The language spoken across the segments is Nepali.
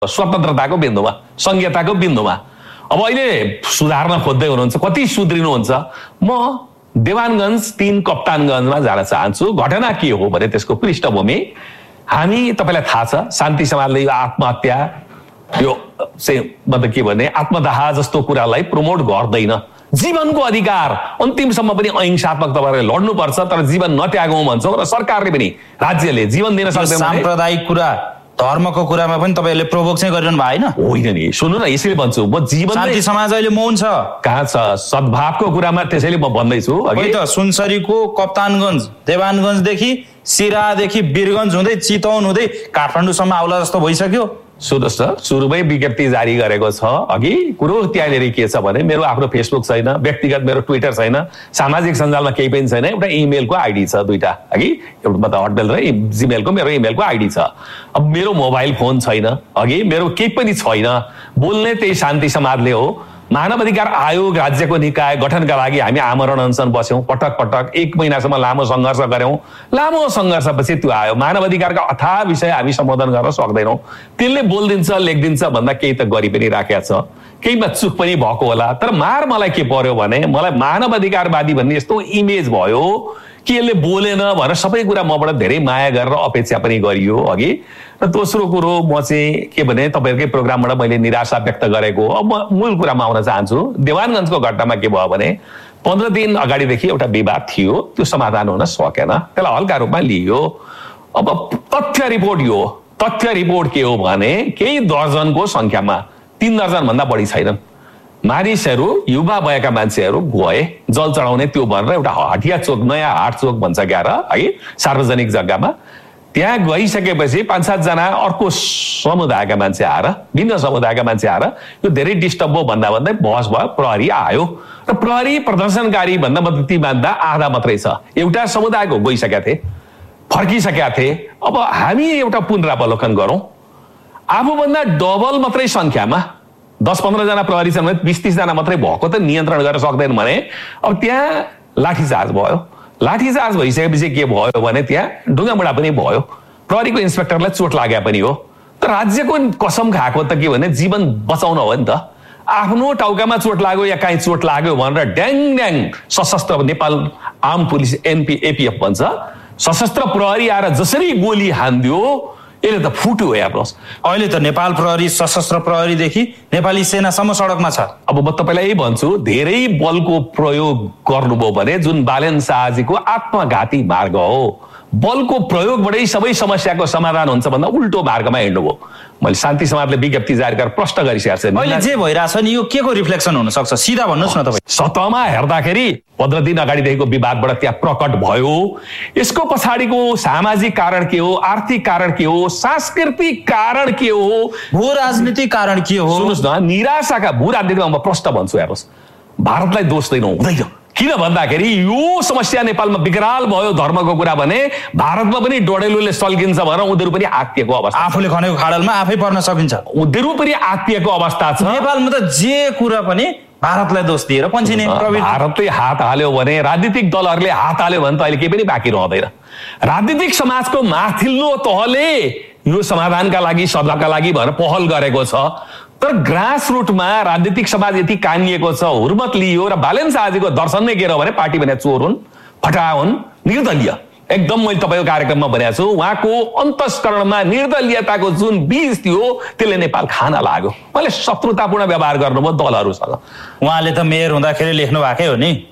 स्वतन्त्रताको बिन्दुमा, संघीयताको बिन्दुमा। अब अहिले सुधार्न खोज्दै हुनुहुन्छ, कति सुध्रिनुहुन्छ? म देवानगञ्ज 3 कप्तानगञ्जमा जान चाहन्छु। घटना के हो भने त्यसको पृष्ठभूमि हामी, तपाईँलाई थाहा छ, शान्ति समाजले यो आत्महत्या, यो मतलब के भने आत्मदाह जस्तो कुरालाई प्रमोट गर्दैन। जीवनको अधिकार अन्तिमसम्म पनि अहिंसात्मक तपाईँहरूले लड्नुपर्छ, तर जीवन नत्यागौँ भन्छौँ र सरकारले पनि, राज्यले जीवन दिन सक्दैन। साम्प्रदायिक कुरा, धर्मको कुरामा पनि तपाईँहरूले प्रोभोक चाहिँ गरिरहनु भएको होइन नि। सुन्नु न, यसैले भन्छु म, जीवन शान्ति समाज अहिले मौन छ। कहाँ छ? सद्भावको कुरामा त्यसैले म भन्दैछु। अघि त सुनसरीको कप्तानगञ्ज, देवानगञ्जदेखि सिरादेखि वीरगञ्ज हुँदै चितवन हुँदै काठमाडौँसम्म आउला जस्तो भइसक्यो। सुन्नुहोस् न, सुरुमै विज्ञप्ति जारी गरेको छ। अघि कुरो त्यहाँनिर के छ भने मेरो आफ्नो फेसबुक छैन, व्यक्तिगत मेरो ट्विटर छैन, सामाजिक सञ्जालमा केही पनि छैन। एउटा इमेलको आइडी छ, दुईटा। अघि एउटा मतलब हटमेल र जिमेलको मेरो इमेलको आइडी छ। अब मेरो मोबाइल फोन छैन, अघि मेरो केही पनि छैन। बोल्ने त्यही शान्ति समाजले हो। मानव अधिकार आयोग राज्यको निकाय गठनका लागि हामी आमरण अनसन बस्यौँ, पटक पटक 1 महिनासम्म लामो सङ्घर्ष गऱ्यौँ। लामो सङ्घर्षपछि त्यो आयो। मानव अधिकारका अथाह विषय हामी सम्बोधन गर्न सक्दैनौँ। त्यसले बोलिदिन्छ, लेखिदिन्छ भन्दा केही त गरी पनि राखेको छ, केहीमा चुक पनि भएको होला। तर मलाई के पर्यो भने, मलाई मानव अधिकारवादी भन्ने यस्तो इमेज भयो कि यसले बोलेन भनेर सबै कुरा मबाट धेरै माया गरेर अपेक्षा पनि गरियो। अघि र दोस्रो कुरो, म चाहिँ के भने तपाईँहरूकै प्रोग्रामबाट मैले निराशा व्यक्त गरेको। अब म मूल कुरामा आउन चाहन्छु। देवानगञ्जको घटनामा के भयो भने 15 दिन अगाडिदेखि एउटा विवाद थियो, त्यो समाधान हुन सकेन, त्यसलाई हल्का रूपमा लिइयो। अब तथ्य रिपोर्ट के हो भने केही दर्जनको संख्यामा, 3 दर्जन भन्दा बढी छैनन्, मानिसहरू, युवा भएका मान्छेहरू गए जल चढाउने त्यो भनेर एउटा हटिया चोक, नयाँ हाट चोक भन्छ क्या र, है, सार्वजनिक जग्गामा। त्यहाँ गइसकेपछि 5-7 जना अर्को समुदायका मान्छे आएर, भिन्न समुदायका मान्छे आएर यो धेरै डिस्टर्ब हो भन्दा भन्दै बहस भयो। प्रहरी आयो र प्रहरी प्रदर्शनकारी भन्दा ती मान्दा आधा मात्रै छ। एउटा समुदायको गइसकेका थिए, फर्किसकेका थिए। अब हामी एउटा पुनरावलोकन गरौँ। आफूभन्दा डबल मात्रै संख्यामा 10-15 जना प्रहरी छन् भने 20-30 जना मात्रै भएको त नियन्त्रण गर्न सक्दैन भने अब त्यहाँ लाठीचार्ज भयो। लाठीचार्ज भइसकेपछि के भयो भने त्यहाँ ढुङ्गामुढा पनि भयो। प्रहरीको इन्सपेक्टरलाई चोट लाग्या पनि हो। तर राज्यको कसम खाएको त के भने जीवन बचाउन हो नि त। आफ्नो टाउकामा चोट लाग्यो या कहीँ चोट लाग्यो भनेर ड्याङ ड्याङ सशस्त्र नेपाल आर्म पुलिस एपीएफ भन्छ, सशस्त्र प्रहरी आएर जसरी गोली हान्दियो, यसले त फुट्यो हेर्नुहोस्। अहिले त नेपाल प्रहरी, सशस्त्र प्रहरीदेखि नेपाली सेनासम्म सडकमा छ। अब म तपाईँलाई यही भन्छु, धेरै बलको प्रयोग गर्नुभयो भने जुन बालेन शाहजीको आत्मघाती मार्ग हो, बलको प्रयोगबाटै सबै समस्याको समाधान हुन्छ भन्दा उल्टो मार्गमा हिँड्नुभयो। मैले शान्ति समाजले विज्ञप्ति जारी गरेर प्रश्न गरिसकेको छु। अहिले जे भइरहेछ नि यो के को रिफ्लेक्सन हुन सक्छ? सिधा भन्नुहोस् न तपाईँ। सतहमा हेर्दाखेरि 15 दिन अगाडिदेखिको विवादबाट त्यहाँ प्रकट भयो। यसको पछाडिको सामाजिक कारण के हो, आर्थिक कारण के हो, सांस्कृतिक कारण के हो, भू राजनीतिक कारण के हो? सुन्नुहोस् न, निराशाका भू राजनीतिमा म प्रश्न भन्छु हेर्नुहोस्, भारतलाई दोष दिनु हुँदैन। किन भन्दाखेरि यो समस्या नेपालमा विकराल भयो धर्मको कुरा भने भारतमा पनि डडेलुले सल्किन्छ भनेर उनीहरू पनि आत्तिएको अवस्था, आफूले खनेको खाडलमा आफै पर्न सकिन्छ, उनीहरू पनि आत्तिएको अवस्था छ। नेपालमा त जे कुरा पनि भारतलाई दोष दिएर पन्छिने प्रवृत्ति। भारतले हात हाल्यो भने, राजनीतिक दलहरूले हात हाल्यो भने त अहिले केही पनि बाँकी रहँदैन। राजनीतिक समाजको माथिल्लो तहले यो समाधानका लागि, सल्लाहका लागि भनेर पहल गरेको छ। तर ग्रास रुटमा राजनीतिक समाज यति कानिएको छ, हुर्मत लियो र बालेन शाहजीको दर्शन नै के हो भने पार्टी भने चोर हुन्, फटा हुन्, निर्दलीय। एकदम मैले तपाईँको कार्यक्रममा भनेको छु, उहाँको अन्तस्करणमा निर्दलीयताको जुन बीज थियो त्यसले नेपाल खान लाग्यो। मैले शत्रुतापूर्ण व्यवहार गर्नुभयो दलहरूसँग। उहाँले त मेयर हुँदाखेरि लेख्नु भएकै हो नि,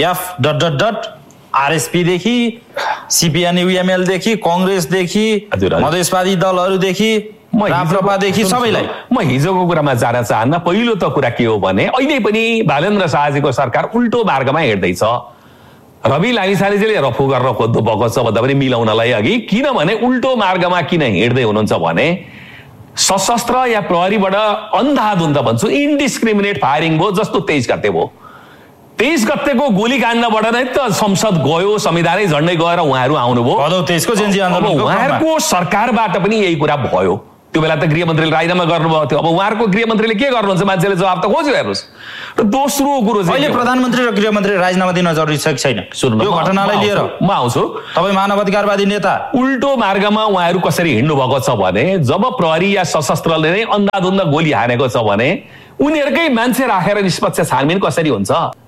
F. आरएसपीदेखि, सीपीएन युएमएलदेखि, कङ्ग्रेसदेखि, मधेसवादी दलहरूदेखि, राप्रपादेखि सबैलाई। म हिजोको कुरामा जान चाहन्न। पहिलो त कुरा के हो भने अहिले पनि बालेन्द्र शाहजीको सरकार उल्टो मार्गमा हिँड्दैछ। रवि लामिछानेजीले रफू गरेर खोज्नु भएको छ भन्दा पनि मिलाउनलाई अघि, किनभने उल्टो मार्गमा किन हिँड्दै हुनुहुन्छ भने सशस्त्र या प्रहरीबाट अन्धाधुन्ध भन्छु इन्डिस्क्रिमिनेट फायरिङ भयो जस्तो 23 गते भयो। 23 गतेको गोलीकाण्डबाट नै त संसद गयो, संविधानै झन्डै गएर उहाँहरू आउनुभयो। उहाँहरूको सरकारबाट पनि यही कुरा भयो। त्यो बेला त गृहमन्त्रीले राजीनामा गर्नुभएको थियो। अब उहाँहरूको गृहमन्त्रीले के गर्नुहुन्छ मान्छेले जवाब त खोज्यो हेर्नुहोस्। र दोस्रो कुरो चाहिँ अहिले प्रधानमन्त्री र गृहमन्त्री राजीनामा दिन जरुरी छ कि छैन यो घटनालाई लिएर? म आउँछु। तपाईँ मानवाधिकारवादी नेता, उल्टो मार्गमा उहाँहरू कसरी हिँड्नु भएको छ भने जब प्रहरी या सशस्त्रले नै अन्धाधुन्ध गोली हानेको छ भने उनीहरूकै मान्छे राखेर निष्पक्ष छानबिन कसरी हुन्छ?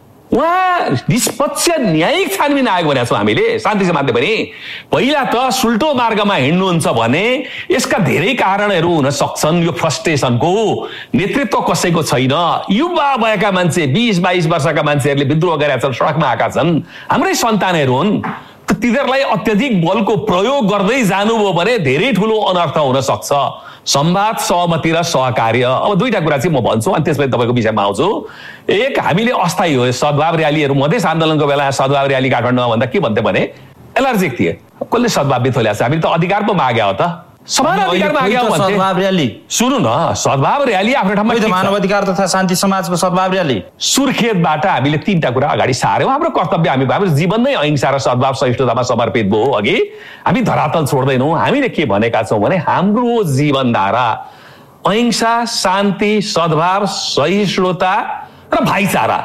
उहाँ निष्पक्ष न्यायिक छानबिन आयोग भनेको छौँ हामीले शान्ति समाजले पनि। पहिला त सुल्टो मार्गमा हिँड्नुहुन्छ भने यसका धेरै कारणहरू हुन सक्छन्। यो फ्रस्ट्रेसनको नेतृत्व कसैको छैन, युवा भएका मान्छे 20-22 वर्षका मान्छेहरूले विद्रोह गरेका छन्, सडकमा आएका छन्, हाम्रै सन्तानहरू हुन्। तिनीहरूलाई अत्यधिक बलको प्रयोग गर्दै जानुभयो भने धेरै ठुलो अनर्थ हुन सक्छ। संवाद, सहमति र सहकार्य, अब दुईटा कुरा चाहिँ म भन्छु अनि त्यसपछि तपाईँको विषयमा आउँछु। एक, हामीले अस्थायी हो सद्भाव र्यालीहरू, मधेस आन्दोलनको बेला सद्भाव र्याली काठमाडौँमा भन्दा के भन्थे भने एलर्जिक थिए। कसले सद्भाव बिथोल्या छ? हामीले त अधिकार पो माग्या हो त, समान अधिकार माग्या हो भन्थे। सद्भाव र्याली सुन्नु न, सद्भाव र्याली आफ्नो ठाउँमा मानवाधिकार तथा शान्ति समाजको सद्भाव र्याली। सुर्खेतबाट हामीले 3टा कुरा अगाडि सार्यौँ। हाम्रो कर्तव्य, हाम्रो जीवन नै अहिंसा र सद्भाव सहिष्णुतामा समर्पित भयो। अघि हामी धरातल छोड्दैनौँ। हामीले के भनेका छौँ भने हाम्रो जीवनधारा अहिंसा, शान्ति, सद्भाव, सहिष्णुता र भाइचारा,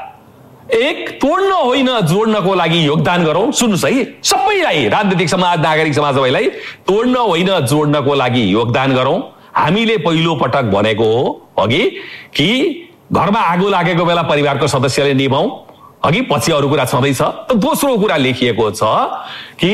एक तोड्न होइन जोड्नको लागि योगदान गरौँ। सुन्नुहोस् है, सबैलाई, राजनीतिक समाज, नागरिक समाज सबैलाई तोड्न होइन जोड्नको लागि योगदान गरौँ। हामीले पहिलो पटक भनेको हो अघि कि घरमा आगो लागेको बेला परिवारको सदस्यले निभाउँ, अघि पछि अरू कुरा छँदैछ। त दोस्रो कुरा लेखिएको छ कि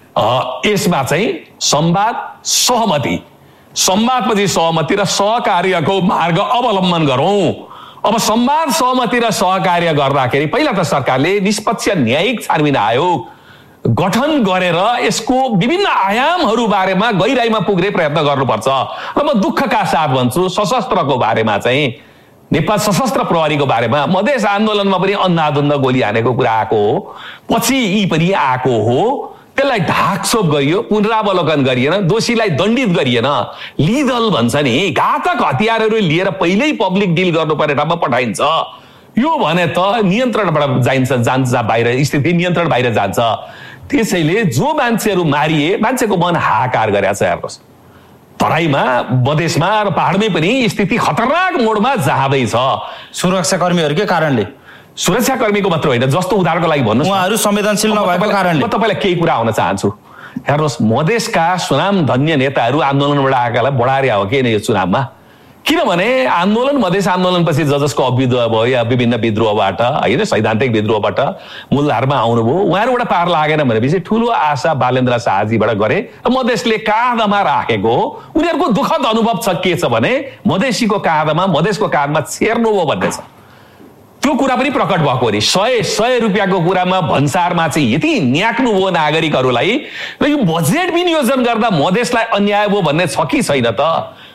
यसमा चाहिँ संवाद, सहमति, संवादपछि सहमति र सहकार्यको मार्ग अवलम्बन गरौँ। अब संवाद, सहमति र सहकार्य गर्दाखेरि पहिला त सरकारले निष्पक्ष न्यायिक छानबिन आयोग गठन गरेर यसको विभिन्न आयामहरू बारेमा गहिराइमा पुग्ने प्रयत्न गर्नुपर्छ। र म दुःखका साथ भन्छु, सशस्त्रको बारेमा चाहिँ नेपाल सशस्त्र प्रहरीको बारेमा मधेस आन्दोलनमा पनि अन्धाधुन्ध गोली हानेको कुरा आएको हो, पछि यी पनि आएको हो। त्यसलाई ढाकछोप गरियो, पुनरावलोकन गरिएन, दोषीलाई दण्डित गरिएन। लिदल भन्छ नि, घातक हतियारहरू लिएर पहिल्यै पब्लिक डिल गर्नुपर्ने ठाउँमा पठाइन्छ। यो भने त नियन्त्रणबाट जान्छ बाहिर, स्थिति नियन्त्रण बाहिर जान्छ। त्यसैले जो मान्छेहरू मारिए, मान्छेको मन हाहाकार गरेको छ हेर्नुहोस्। तराईमा, मधेसमा र पहाडमै पनि स्थिति खतरनाक मोडमा जाँदैछ। सुरक्षाकर्मीहरूकै कारणले, सुरक्षाकर्मीको मात्र होइन, जस्तो उदाहरणको लागि भन्नुहोस्, उहाँहरू संवेदनशील नभएको कारणले। म तपाईँलाई केही कुरा आउन चाहन्छु। हेर्नुहोस्, मधेसका सुनाम धन्य नेताहरू आन्दोलनबाट आएकालाई बढारिया हो कि यो चुनावमा? किनभने आन्दोलन, मधेस आन्दोलनपछि जसको अभ्युदय भयो या विभिन्न विद्रोहबाट होइन, सैद्धान्तिक विद्रोहबाट मूलधारमा आउनुभयो, उहाँहरूबाट पार लागेन भनेपछि ठुलो आशा बालेन्द्र शाहजीबाट गरे र मधेसले काँधमा राखेको हो। उनीहरूको दुःखद अनुभव छ के छ भने मधेसीको काँधमा, मधेसको काँधमा छेर्नु हो भन्ने छ। त्यो कुरा पनि प्रकट भएको नि, 100 रुपियाँको कुरामा भन्सारमा चाहिँ यति न्याक्नु भयो नागरिकहरूलाई। र यो बजेट विनियोजन गर्दा मधेसलाई अन्याय भयो भन्ने छ कि छैन त?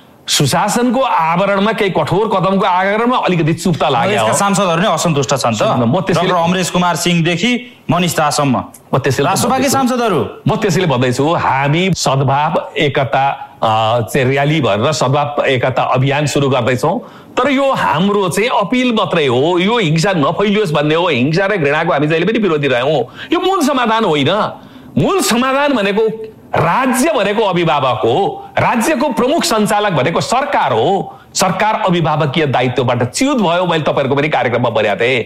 सुशासनको आवरणमा केही कठोर कदमको आवरणमा अलिकति चुप्ता लाग्यो। सांसदहरू नै असन्तुष्ट छन् त। डाक्टर अमरेश कुमार सिंहदेखि मनिष दाससम्म राष्ट्रवादी सांसदहरू। म त्यसैले भन्दैछु, हामी सद्भाव एकता र्याली भनेर सद्भाव एकता अभियान सुरु गर्दैछौँ। तर यो हाम्रो चाहिँ अपिल मात्रै हो, यो हिंसा नफैलियोस् भन्ने हो। हिंसा र घृणाको हामी जहिले पनि विरोधी रह्यौँ। यो मूल समाधान होइन। मूल समाधान भनेको राज्य भनेको अभिभावक हो, राज्यको प्रमुख सञ्चालक भनेको सरकार हो। सरकार अभिभावकीय दायित्वबाट च्युत भयो। मैले तपाईँहरूको पनि कार्यक्रममा भनेको थिएँ,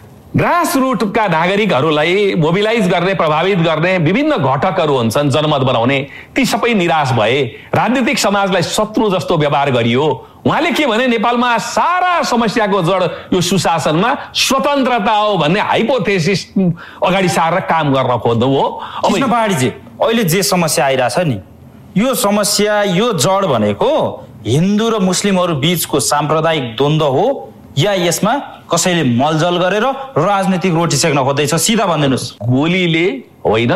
ग्रासरुटका नागरिकहरूलाई मोबिलाइज गर्ने, प्रभावित गर्ने विभिन्न घटकहरू हुन्छन् जनमत बनाउने, ती सबै निराश भए। राजनीतिक समाजलाई शत्रु जस्तो व्यवहार गरियो। उहाँले के भने नेपालमा सारा समस्याको जड यो सुशासनमा स्वतन्त्रता हो भन्ने हाइपोथेसिस अगाडि सारेर काम गर्न खोज्नु हो। कृष्ण पहाडीजी, अहिले जे समस्या आइरहेछ नि, यो समस्या, यो जड भनेको हिन्दू र मुस्लिमहरू बीचको साम्प्रदायिक द्वन्द्व हो या यसमा कसैले मलजल गरेर राजनीतिक रोटी सेक्न खोज्दैछ? सिधा भनिदिनुहोस्। गोलीले होइन,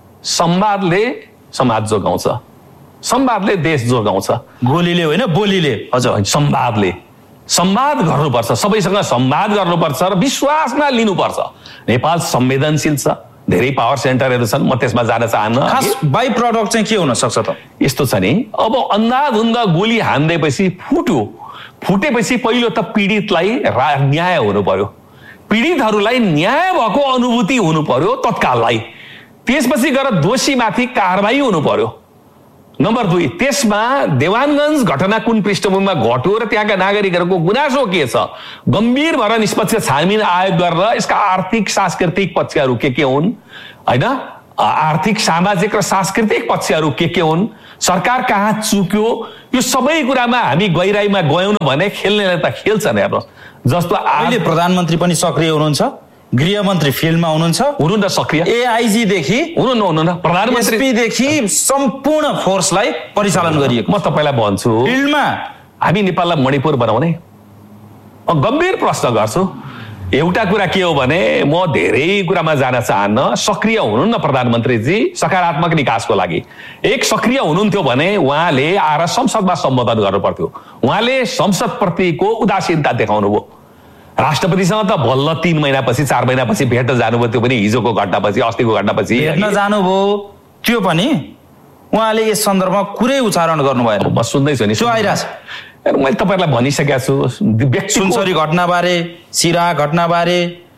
संवादले समाज जोगाउँछ, संवादले देश जोगाउँछ। गोलीले होइन, बोलीले। हजुर, संवादले। संवाद गर्नुपर्छ, सबैसँग संवाद गर्नुपर्छ र विश्वासमा लिनुपर्छ। नेपाल संवेदनशील छ, धेरै पावर सेन्टरहरू छन्, म त्यसमा जान चाहन्न। खास बाइ प्रडक्ट चाहिँ के हुन सक्छ त? यस्तो छ नि, अब अन्धाधुन्ध गोली हान्दैपछि फुटेपछि पहिलो त पीडितलाई न्याय हुनु पर्यो, पीडितहरूलाई न्याय भएको अनुभूति हुनु पर्यो तत्काललाई। त्यसपछि गएर दोषीमाथि कारबाही हुनु पर्यो। नम्बर 2, त्यसमा देवानगञ्ज घटना कुन पृष्ठभूमिमा घट्यो र त्यहाँका नागरिकहरूको गुनासो के छ, गम्भीर भएर निष्पक्ष छानबिन आयोग गरेर यसका आर्थिक सांस्कृतिक पक्षहरू के हुन्, होइन, आर्थिक सामाजिक र सांस्कृतिक पक्षहरू के हुन्, सरकार कहाँ चुक्यो, यो सबै कुरामा हामी गहिराइमा गयौँ भने खेल्नेले त खेल्छन्। हेर्नुहोस्, जस्तो अहिले प्रधानमन्त्री पनि सक्रिय हुनुहुन्छ, गृहमन्त्री फिल्डमा हुनुहुन्छ सक्रिय, एआइजी देखि हुनुहुन्न, प्रधानमन्त्री देखि सम्पूर्ण फोर्सलाई परिचालन गरिएको। म तपाईलाई भन्छु, फिल्डमा हामी नेपाललाई मणिपुर बनाउने गम्भीर प्रश्न गर्छु। एउटा कुरा के हो भने म धेरै कुरामा जान चाहन्न, सक्रिय हुनुहुन्न प्रधानमन्त्रीजी सकारात्मक निकासको लागि। एक सक्रिय हुनुहुन्थ्यो भने उहाँले आएर संसदमा सम्बोधन गर्नु पर्थ्यो, उहाँले संसदप्रतिको उदासीनता देखाउनु भयो। राष्ट्रपतिसँग त बल्ल 3 महिनापछि 4 महिनापछि भेट्न जानुभयो, त्यो पनि हिजोको घटनापछि, अस्तिको घटनापछि भेट्न जानुभयो, त्यो पनि उहाँले यस सन्दर्भमा कुरै उच्चारण गर्नु भएन। म सुन्दैछु नि, आइरहेछ। मैले तपाईँलाई भनिसकेको छु, सुनसरी घटनाबारे, सिरा घटनाबारे,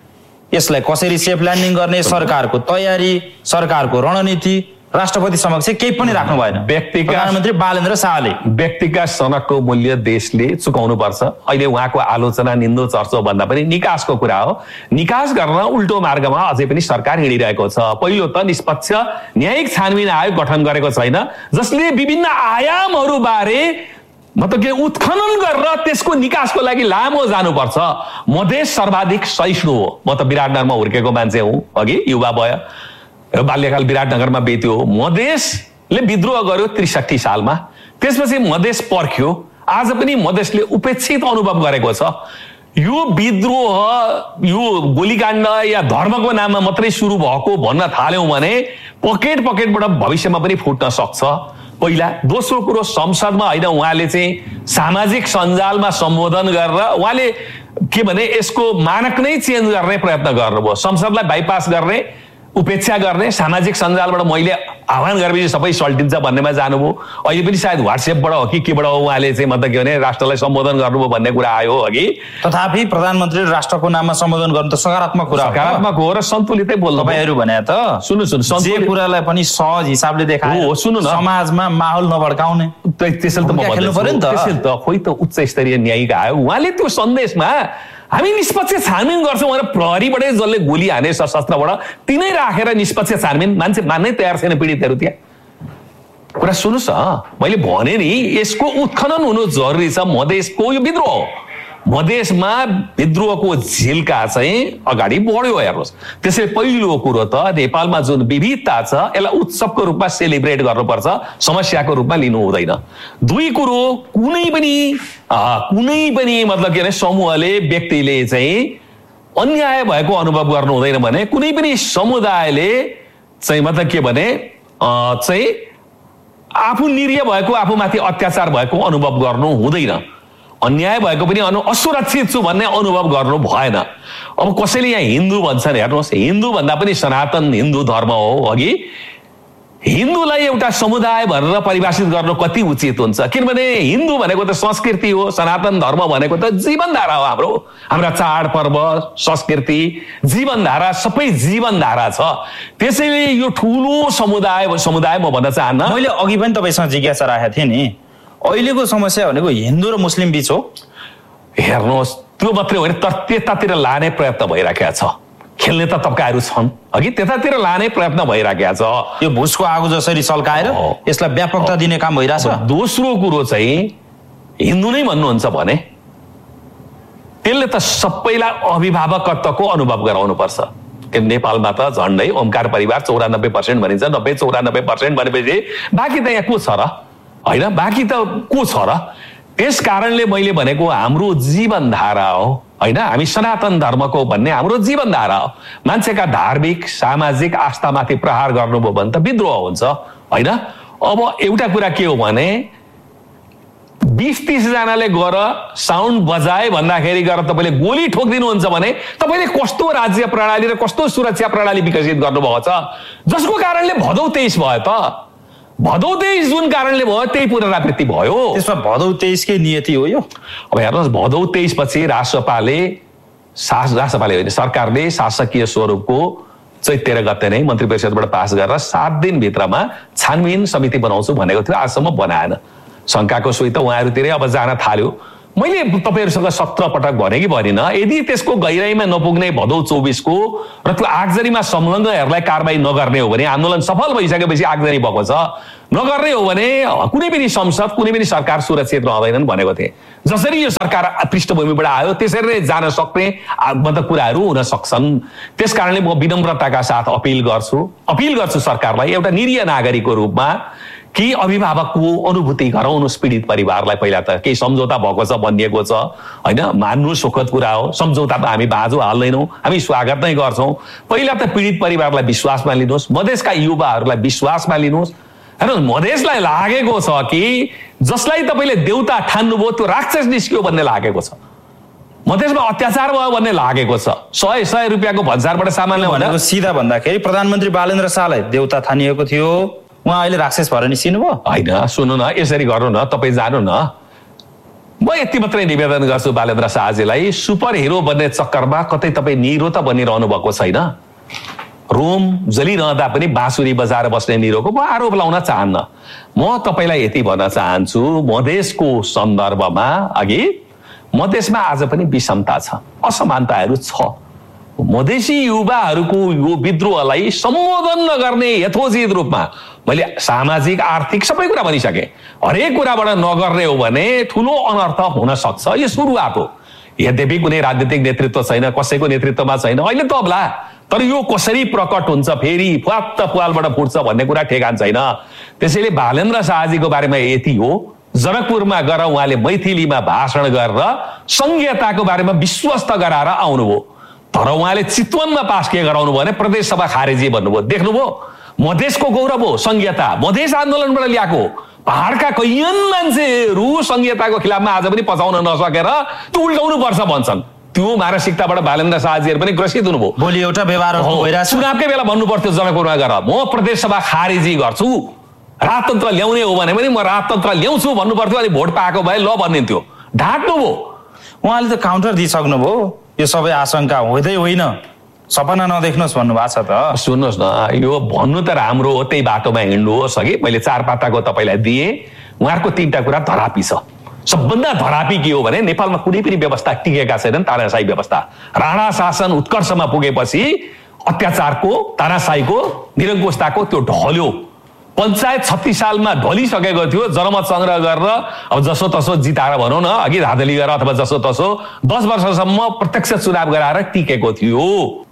यसलाई कसरी सेफ ल्यान्डिङ गर्ने, सरकारको तयारी, सरकारको रणनीति राष्ट्रपति समक्ष केही पनि राख्नु भएन। प्रधानमन्त्री बालेन्द्र शाहले व्यक्तिका सनकको मूल्य देशले चुकाउनु पर्छ। अहिले उहाँको आलोचना निन्दो चर्चो भन्दा पनि निकासको कुरा हो। निकास गर्न उल्टो मार्गमा अझै पनि सरकार हिँडिरहेको छ। पहिलो त निष्पक्ष न्यायिक छानबिन आयोग गठन गरेको छैन, जसले विभिन्न आयामहरू बारे मतलब के उत्खनन गरेर त्यसको निकासको लागि लामो जानुपर्छ। मधेस सर्वाधिक सहिष्णु हो। म त विराटनगरमा हुर्केको मान्छे हुँ, अघि युवा भयो, बाल्यकाल विराटनगरमा बित्यो। मधेसले विद्रोह गर्यो 63 सालमा, त्यसपछि मधेस पर्ख्यो। आज पनि मधेसले उपेक्षित अनुभव गरेको छ। यो विद्रोह यो गोलीकाण्ड या धर्मको नाममा मात्रै सुरु भएको भन्न थाल्यौं भने पकेटबाट भविष्यमा पनि फुट्न सक्छ। पहिला। दोस्रो कुरो, संसदमा होइन, उहाँले चाहिँ सामाजिक सञ्जालमा सम्बोधन गरेर उहाँले के भने यसको मानक नै चेन्ज गर्ने प्रयत्न गर्नुभयो। संसदलाई बाइपास गर्ने, उपेक्षा गर्ने, सामाजिक सञ्जालबाट मैले आह्वान गरेपछि सबै सल्टिन्छ भन्नेमा जानुभयो। अहिले पनि सायद व्हाट्सएपबाट हो कि केबाट हो उहाँले चाहिँ मतलब के भने राष्ट्रलाई सम्बोधन गर्नुभयो भन्ने कुरा आयो अघि। तथापि प्रधानमन्त्री राष्ट्रको नाममा सम्बोधन गर्नु त सकारात्मक कुरा, सकारात्मक हो र सन्तुलितै बोल्नु। तपाईहरु भने त सुन्नु जे कुरालाई पनि सहज हिसाबले देखायो, सुन्नु न, समाजमा माहौल नभड्काउने, त्यसैले त म भन्छु नि त, त्यसैले त खोइ त उच्च स्तरीय न्यायिक आयो। उहाँले त्यो सन्देशमा हामी निष्पक्ष छानबिन गर्छौँ भनेर प्रहरीबाटै जसले गोली हाने सशस्त्रबाट तिनै राखेर निष्पक्ष छानबिन मान्छे मान्नै तयार छैन पीडितहरू त्यहाँ। कुरा सुन्नुहोस् न, मैले भने नि यसको उत्खनन हुनु जरुरी छ। मधेसको यो विद्रोह, मधेसमा विद्रोहको झिल्का चाहिँ अगाडि बढ्यो। हेर्नुहोस्, त्यसै पहिलो कुरो त नेपालमा जुन विविधता छ यसलाई उत्सवको रूपमा सेलिब्रेट गर्नुपर्छ, समस्याको रूपमा लिनु हुँदैन। दुई कुरो, कुनै पनि मतलब के भने समूहले, व्यक्तिले चाहिँ अन्याय भएको अनुभव गर्नु हुँदैन भने, कुनै पनि समुदायले चाहिँ मतलब के भने चाहिँ आफू निरीह भएको, आफूमाथि अत्याचार भएको अनुभव गर्नु हुँदैन। अन्याय भएको पनि असुरक्षित छु भन्ने अनुभव गर्नु भएन। अब कसैले यहाँ हिन्दू भन्छन्, हेर्नुहोस्, हिन्दू भन्दा पनि सनातन हिन्दू धर्म हो। अघि हिन्दूलाई एउटा समुदाय भनेर परिभाषित गर्नु कति उचित हुन्छ, किनभने हिन्दू भनेको त संस्कृति हो, सनातन धर्म भनेको त जीवनधारा हो। हाम्रा चाडपर्व, संस्कृति, जीवनधारा सबै जीवनधारा छ। त्यसैले यो ठुलो समुदाय म भन्न चाहन्न। मैले अघि पनि तपाईसँग जिज्ञासा राखेको थिएँ नि, अहिलेको समस्या भनेको हिन्दू र मुस्लिम बीच हो। हेर्नुहोस्, त्यो मात्रै होइन, त्यतातिर लाने प्रयत्न भइराखेको छ। खेल्ने त तब्काहरू छन्, अघि त्यतातिर लाने प्रयत्न भइराखेको छ। यो भुसको आगो जसरी सल्काएर यसलाई व्यापकता दिने काम भइरहेछ। दोस्रो कुरो चाहिँ हिन्दू नै भन्नुहुन्छ भने त्यसले त सबैलाई अभिभावकत्वको अनुभव गराउनु पर्छ। नेपालमा त झन्डै ओमकार परिवार 94% भनिन्छ, 90-94% भनेपछि बाँकी त यहाँ को छ र, होइन? बाँकी त को छ र? त्यस कारणले मैले भनेको हाम्रो जीवनधारा हो, होइन? हामी सनातन धर्मको भन्ने हाम्रो जीवनधारा हो। मान्छेका धार्मिक सामाजिक आस्थामाथि प्रहार गर्नुभयो भने त विद्रोह हुन्छ, होइन? अब एउटा कुरा के हो भने 20-30 जनाले गएर साउन्ड बजाए भन्दाखेरि गएर तपाईँले गोली ठोकिदिनुहुन्छ भने तपाईँले कस्तो राज्य प्रणाली र कस्तो सुरक्षा प्रणाली विकसित गर्नुभएको छ, जसको कारणले भदौ 23 भयो। त भदौ 23 जुन कारणले भयो त्यही पुनरावृत्ति भयो। त्यसमा भदौ 23 कै नियति हो यो। अब हेर्नुहोस्, भदौ 23 पछि राष्ट्रपाले होइन, सरकारले शासकीय स्वरूपको चैत 13 गते नै मन्त्री परिषदबाट पास गरेर 7 दिनभित्रमा छानबिन समिति बनाउँछु भनेको थियो, आजसम्म बनाएन। शङ्काको सुई त उहाँहरूतिरै अब जान थाल्यो। मैले तपाईहरुसँग 17 पटक भने कि भनिन, यदि त्यसको गहिराईमा नपुग्ने भदौ 24 को र त्यो आगजनीमा संलग्नहरूलाई कारबाही नगर्ने हो भने, आन्दोलन सफल भइसकेपछि आगजनी भएको छ, नगर्ने हो भने कुनै पनि संसद, कुनै पनि सरकार सुरक्षित रहँदैनन् भनेको थिए। जसरी यो सरकार पृष्ठभूमिबाट आयो त्यसरी नै जान सक्ने मतलब कुराहरू हुन सक्छन्। त्यसकारणले म विनम्रताका साथ अपील गर्छु सरकारलाई, एउटा निरीह नागरिकको रूपमा कि अभिभावकको अनुभूति गराउनुस् पीडित परिवारलाई। पहिला त केही सम्झौता भएको छ भनिएको छ हैन, मान्नु सुखद कुरा हो। सम्झौतामा हामी बाजु हाल्दैनौँ, हामी स्वागत नै गर्छौँ। पहिला त पीडित परिवारलाई विश्वासमा लिनुहोस्, मधेसका युवाहरूलाई विश्वासमा लिनुहोस्। हेर्नु, मधेसलाई लागेको छ कि जसलाई तपाईँले देउता ठान्नुभयो त्यो राक्षस निस्क्यो भन्ने लागेको छ, मधेसमा अत्याचार भयो भन्ने लागेको छ। 100 रुपियाँको भन्सारबाट सामान ल्याउँदा सिधा भन्दाखेरि प्रधानमन्त्री बालेन्द्र शाहलाई देउता ठानिएको थियो, उहाँ अहिले राक्षस भएर निस्किनु भयो होइन। सुन्नु न, यसरी गर्नु न, तपाईँ जानु न। म यति मात्रै निवेदन गर्छु बालेन्द्र शाहजीलाई, सुपर हिरो बन्ने चक्करमा कतै तपाईँ निरो त बनिरहनु भएको छैन। रोम जलिरहँदा पनि बाँसुरी बजाएर बस्ने निरोको म आरोप लाउन चाहन्न। म तपाईँलाई यति भन्न चाहन्छु, मधेसको सन्दर्भमा अघि मधेसमा आज पनि विषमता छ, असमानताहरू छ। मधेसी युवाहरूको यो विद्रोहलाई सम्बोधन नगर्ने यथोचित रूपमा मैले सामाजिक आर्थिक सबै कुरा भनिसकेँ। हरेक कुराबाट नगर्ने हो भने ठुलो अनर्थ हुन सक्छ। यो सुरुवात हो। यद्यपि कुनै राजनीतिक नेतृत्व छैन, कसैको नेतृत्वमा छैन अहिले त अबला, तर यो कसरी प्रकट हुन्छ फेरि फुवात्त पुवालबाट फुट्छ भन्ने कुरा ठेगान छैन। त्यसैले बालेन्द्र शाहजीको बारेमा यति हो, जनकपुरमा गएर उहाँले मैथिलीमा भाषण गरेर संघीयताको बारेमा विश्वस्त गराएर आउनुभयो। तर उहाँले चितवनमा पास के गराउनु भने प्रदेश सभा खारेजी भन्नुभयो। देख्नुभयो, मधेसको गौरव हो संघीयता, मधेस आन्दोलनबाट ल्याएको। पहाडका कैयन मान्छेहरू संघीयताको खिलाफमा आज पनि पचाउन नसकेर त्यो उल्टाउनु पर्छ भन्छन्। त्यो मानसिकताबाट बालेन्द्र शाहजीहरू पनि ग्रसित हुनुभयो। भोलि एउटा व्यवहार चुनावकै बेला भन्नु पर्थ्यो जनकपुरमा गएर म प्रदेश सभा खारेजी गर्छु, राजतन्त्र ल्याउने हो भने पनि म राजतन्त्र ल्याउँछु भन्नु पर्थ्यो। अनि भोट पाएको भए ल भनिन्थ्यो, ढाँट्नुभयो। उहाँले त काउन्टर दिइसक्नुभयो, यो सबै आशंका हुँदै होइन, सपना नदेख्नुहोस् भन्नुभएको छ त। सुन्नुहोस् न, यो भन्नु त राम्रो हो, त्यही बाटोमा हिँड्नुहोस्। अघि मैले 4 पाताको तपाईँलाई दिएँ, उहाँहरूको 3टा कुरा धरापी छ। सबभन्दा धरापी के हो भने नेपालमा कुनै पनि व्यवस्था टिकेका छैनन्। तानाशाही व्यवस्था, राणा शासन उत्कर्षमा पुगेपछि अत्याचारको, तानाशाहीको, निरङ्कुशताको त्यो ढल्यो। पञ्चायत 36 सालमा ढलिसकेको थियो। जनमत संग्रह गरेर अब जसो तसो जिताएर भनौँ न, अघि धाँधली गरेर अथवा जसो तसो 10 वर्षसम्म प्रत्यक्ष चुनाव गराएर टिकेको थियो।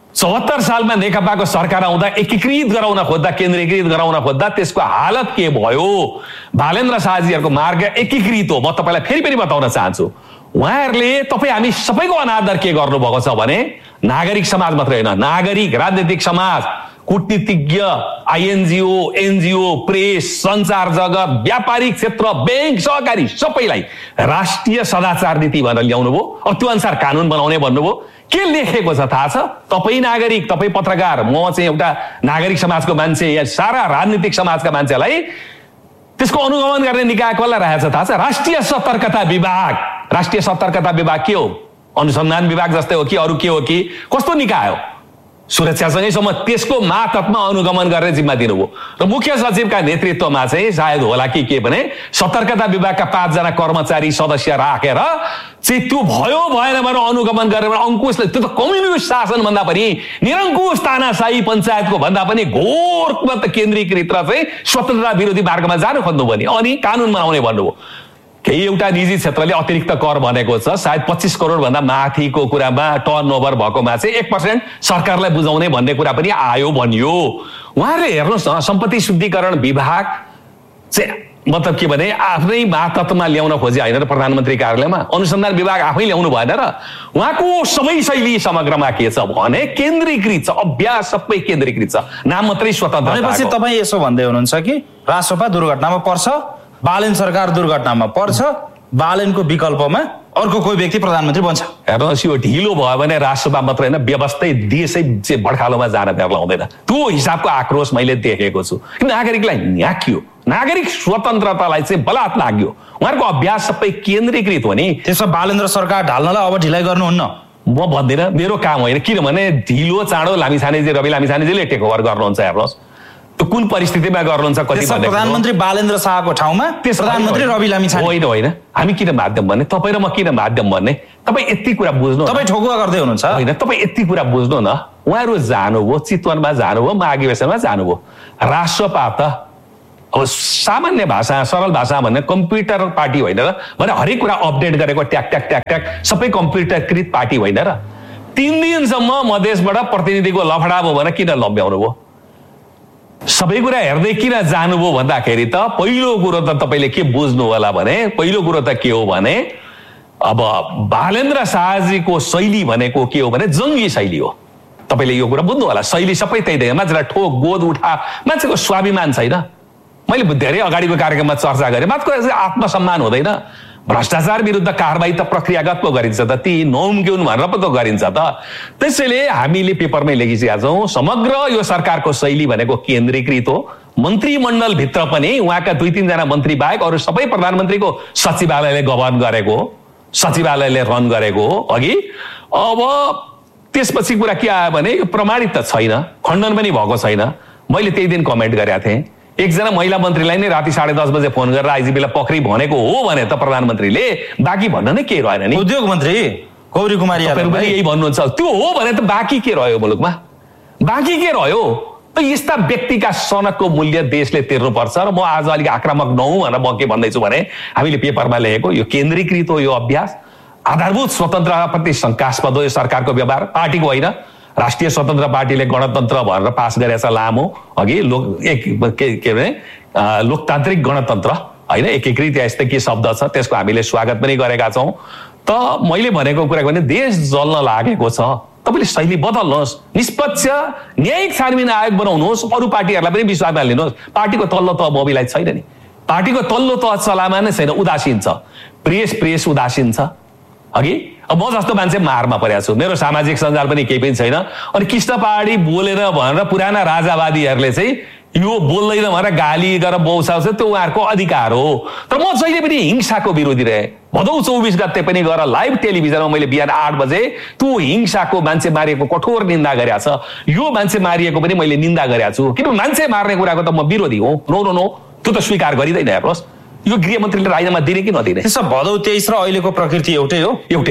74 सालमा नेकपाको सरकार आउँदा एकीकृत गराउन खोज्दा, केन्द्रीकृत गराउन खोज्दा त्यसको हालत के भयो? बालेन्द्र शाहजीहरूको मार्ग एकीकृत हो। म तपाईँलाई फेरि पनि बताउन चाहन्छु, उहाँहरूले तपाईँ हामी सबैको अनादर के गर्नुभएको छ भने नागरिक समाज मात्रै होइन, नागरिक, राजनीतिक समाज, कूटनीतिज्ञ, आइएनजिओ, एनजिओ, प्रेस, सञ्चार जगत, व्यापारिक क्षेत्र, बैंक, सहकारी सबैलाई राष्ट्रिय सदाचार नीति भनेर ल्याउनु भयो। अब त्यो अनुसार कानुन बनाउने भन्नुभयो। के लेखेको छ थाहा छ? तपाईँ नागरिक, तपाईँ पत्रकार, म चाहिँ एउटा नागरिक समाजको मान्छे, या सारा राजनीतिक समाजका मान्छेलाई त्यसको अनुगमन गर्ने निकाय कसलाई राखेको छ थाहा छ? राष्ट्रिय सतर्कता विभाग। राष्ट्रिय सतर्कता विभाग के हो? अनुसन्धान विभाग जस्तै हो कि अरू के हो कि? कस्तो निकाय हो? सुरक्षासँगैसम्म त्यसको मातहतमा अनुगमन गर्ने जिम्मा दिनुभयो। र मुख्य सचिवका नेतृत्वमा चाहिँ सायद होला कि के भने सतर्कता विभागका 5 जना कर्मचारी सदस्य राखेर चाहिँ त्यो भयो भएन भनेर अनुगमन गरेर अंकुशले, त्यो त कम्युनिस्ट शासन भन्दा पनि निरङ्कुश तानाशाही पञ्चायतको भन्दा पनि घोर केन्द्रीकृत र चाहिँ स्वतन्त्रता विरोधी मार्गमा जानु खोज्नु भने अनि कानुन बनाउने भन्नुभयो। केही एउटा निजी क्षेत्रले अतिरिक्त कर भनेको छ, सायद 25 करोड भन्दा माथिको कुरामा टर्नओभर भएकोमा चाहिँ 1% सरकारलाई बुझाउने भन्ने कुरा पनि आयो भनियो। उहाँहरूले हेर्नुहोस् न, सम्पत्ति शुद्धिकरण विभाग चाहिँ मतलब के भने आफ्नै मातहतमा ल्याउन खोजे होइन र प्रधानमन्त्री कार्यालयमा अनुसन्धान विभाग आफै ल्याउनु भएन र उहाँको सबै शैली समग्रमा के छ भने केन्द्रीकृत छ, अभ्यास सबै केन्द्रीकृत छ, नाम मात्रै स्वतन्त्र। भनेपछि तपाईँ यसो भन्दै हुनुहुन्छ कि राजसपा दुर्घटनामा पर्छ, बालेन सरकार दुर्घटनामा पर्छ, बालेनको विकल्पमा अर्को कोही व्यक्ति प्रधानमन्त्री बन्छ। हेर्नुहोस्, यो ढिलो भयो भने राष्ट्रसभा मात्र होइन व्यवस्थै देशै भड्कालोमा जान बेर लाउँदैन। त्यो हिसाबको आक्रोश मैले देखेको छु। नागरिकलाई न्याक्यो, नागरिक स्वतन्त्रतालाई चाहिँ बलात् लाग्यो। उहाँहरूको अभ्यास सबै केन्द्रीकृत हो नि। त्यसमा बालेन्द्र सरकार ढाल्नलाई अब ढिलाइ गर्नुहुन्न। म भन्दिनँ, मेरो काम होइन। किनभने ढिलो चाँडो लामिछानेजी, रवि लामिछानेजीले टेक ओभर गर्नुहुन्छ। हेर्नुहोस् त्यो कुन परिस्थितिमा गर्नुहुन्छ कति भन्ने। प्रधानमन्त्री बालेन्द्र शाहको ठाउँमा प्रधानमन्त्री रवि लामिछाने। होइन, हामी किन माध्यम भन्ने, तपाईँ र म किन माध्यम भन्ने? तपाईँ यति कुरा बुझ्नु, तपाईँ ठोकुवा गर्दै हुनुहुन्छ। होइन, तपाईँ यति कुरा बुझ्नु न। उहाँहरू जानुभयो, चितवनमा जानुभयो, माघे अधिवेशनमा जानुभयो। राष्ट्रपा त अब सामान्य भाषा, सरल भाषा भन्ने कम्प्युटर पार्टी होइन र, भने हरेक कुरा अपडेट गरेको ट्याक ट्याक ट्याक ट्याक सबै कम्प्युटरकृत पार्टी होइन र। 3 दिनसम्म मधेसबाट प्रतिनिधिको लफडा भयो भने किन लम्ब्याउनु भयो? सबै कुरा हेर्दै किन जानुभयो भन्दाखेरि त पहिलो कुरो त तपाईँले के बुझ्नु होला भने, पहिलो कुरो त के हो भने, अब बालेन्द्र शाहजीको शैली भनेको के हो भने जङ्गी शैली हो। तपाईँले यो कुरा बुझ्नु होला। शैली सबै त्यही देख्यो, मान्छेलाई ठोक गोद उठा, मान्छेको स्वाभिमान छैन। मैले धेरै अगाडिको कार्यक्रममा चर्चा गरेँ, मान्छेको आत्मसम्मान हुँदैन। भ्रष्टाचार विरुद्ध कारबाही त प्रक्रियागत पो गरिन्छ त, ती नौम्क्युन भनेर पो त गरिन्छ त। त्यसैले हामीले पेपरमै लेखिसकेका छौँ, समग्र यो सरकारको शैली भनेको केन्द्रीकृत हो। मन्त्रीमण्डलभित्र पनि उहाँका 2-3 जना मन्त्री बाहेक अरू सबै प्रधानमन्त्रीको सचिवालयले गभर्न गरेको, सचिवालयले रन गरेको हो अघि। अब त्यसपछि कुरा के आयो भने यो प्रमाणित त छैन, खण्डन पनि भएको छैन। मैले त्यही दिन कमेन्ट गरेका थिएँ, एकजना महिला मन्त्रीलाई नै राति 10:30 बजे फोन गरेर आइजिपीलाई पक्री भनेको हो भने त प्रधानमन्त्रीले, बाँकी भन्न नै केही रहेन नि। उद्योग मन्त्री गौरी कुमारी पनि यही भन्नुहुन्छ, त्यो हो भने त बाँकी के रह्यो मुलुकमा? बाँकी के रह्यो? त यस्ता व्यक्तिका सनकको मूल्य देशले तिर्नुपर्छ। र म आज अलिक आक्रामक नहुँ भनेर म के भन्दैछु भने, हामीले पेपरमा लेखेको यो केन्द्रीकृत हो, यो अभ्यास आधारभूत स्वतन्त्रताप्रति शङ्कास्पद हो। यो सरकारको व्यवहार पार्टीको होइन, राष्ट्रिय स्वतन्त्र पार्टीले गणतन्त्र भनेर पास गरेछ लामो अघि, के भने लोकतान्त्रिक गणतन्त्र होइन, एकीकृत यस्तै के शब्द छ, त्यसको हामीले स्वागत पनि गरेका छौँ। त मैले भनेको कुरा भने देश जल्न लागेको छ, तपाईँले शैली बदल्नुहोस्, निष्पक्ष न्यायिक छानबिन आयोग बनाउनुहोस्, अरू पार्टीहरूलाई पनि विश्वासमा लिनुहोस्। पार्टीको तल्लो तह मोबिलाइज छैन नि, पार्टीको तल्लो तह चलामा नै छैन, उदासीन छ। प्रेस उदासीन छ अघि। अब म जस्तो मान्छे मारमा परेको छु, मेरो सामाजिक सञ्जाल पनि केही पनि छैन। अनि कृष्ण पहाडी बोलेन भनेर पुराना राजावादीहरूले चाहिँ यो बोल्दैन भनेर गाली गरेर बौसाउँछ, त्यो उहाँहरूको अधिकार हो। तर म जहिले पनि हिंसाको विरोधी रहेँ। भदौ 24 गते पनि गएर लाइभ टेलिभिजनमा मैले बिहान 8 बजे त्यो हिंसाको, मान्छे मारिएको कठोर निन्दा गरेको छ। यो मान्छे मारिएको पनि मैले निन्दा गरेको छु, किनभने मान्छे मार्ने कुराको त म विरोधी हो। नो, त्यो त स्वीकार गरिँदैन। हेर्नुहोस्, यो गृहमन्त्रीले राजीनामा दिने कि नदिने? त्यसो भदौ 23 र अहिलेको प्रकृति एउटै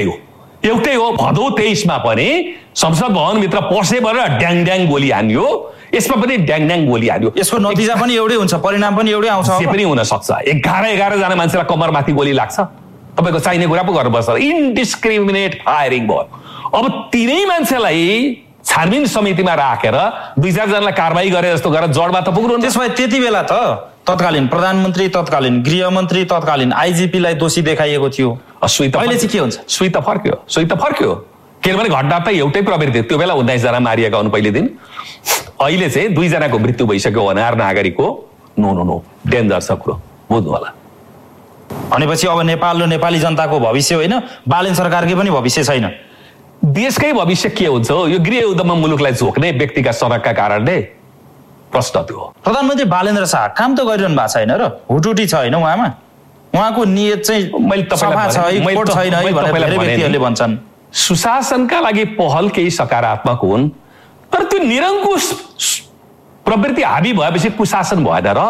हो। भदौ 23 मा पनि संसद भवनभित्र पसेबाट ड्याङ गोली हान्यो, यसमा पनि ड्याङ गोली हान्यो। यसको नतिजा पनि एउटै हुन्छ, परिणाम पनि एउटै आउँछ। जे पनि हुन सक्छ। 11 जना मान्छेलाई कम्मरमाथि गोली लाग्छ, तपाईँको चाहिने कुरा पो गर्नुपर्छ। इन्डिस्क्रिमिनेट फायरिङ भयो। अब तिनै मान्छेलाई छानबिन समितिमा राखेर 2-4 जनालाई कारबाही गरे जस्तो गरेर जडमा त पुग्नु। त्यसमा त्यति बेला त तत्कालीन प्रधानमन्त्री, तत्कालीन गृहमन्त्री, तत्कालीन आइजिपीलाई दोषी देखाइएको थियो। अहिले चाहिँ के हुन्छ? सुई त फर्क्यो। किनभने घटना त एउटै प्रवृत्ति। त्यो बेला 19 जना मारिएका हुन् पहिलो दिन, अहिले चाहिँ 2 जनाको मृत्यु भइसक्यो। अनार नागरिकको नो डेन्जर छ कुरो, बुझ्नु होला। भनेपछि अब नेपाल र नेपाली जनताको भविष्य होइन, बालेन सरकारकै पनि भविष्य छैन। देशकै भविष्य के हुन्छ? यो गृह युद्धमा मुलुकलाई झोक्ने व्यक्तिका सनकका कारणले प्रश्न त्यो। प्रधानमन्त्री बालेन्द्र शाह काम त गरिरहनु भएको छैन र, हुटुटी छ होइन उहाँमा? उहाँको नियत चाहिँ सफा छ, कोट छैन भनेर धेरै व्यक्तिहरूले भन्छन्। सुशासनका लागि पहल केही सकारात्मक हुन्, तर त्यो निरङ्कुश प्रवृत्ति हाबी भएपछि कुशासन भएन र।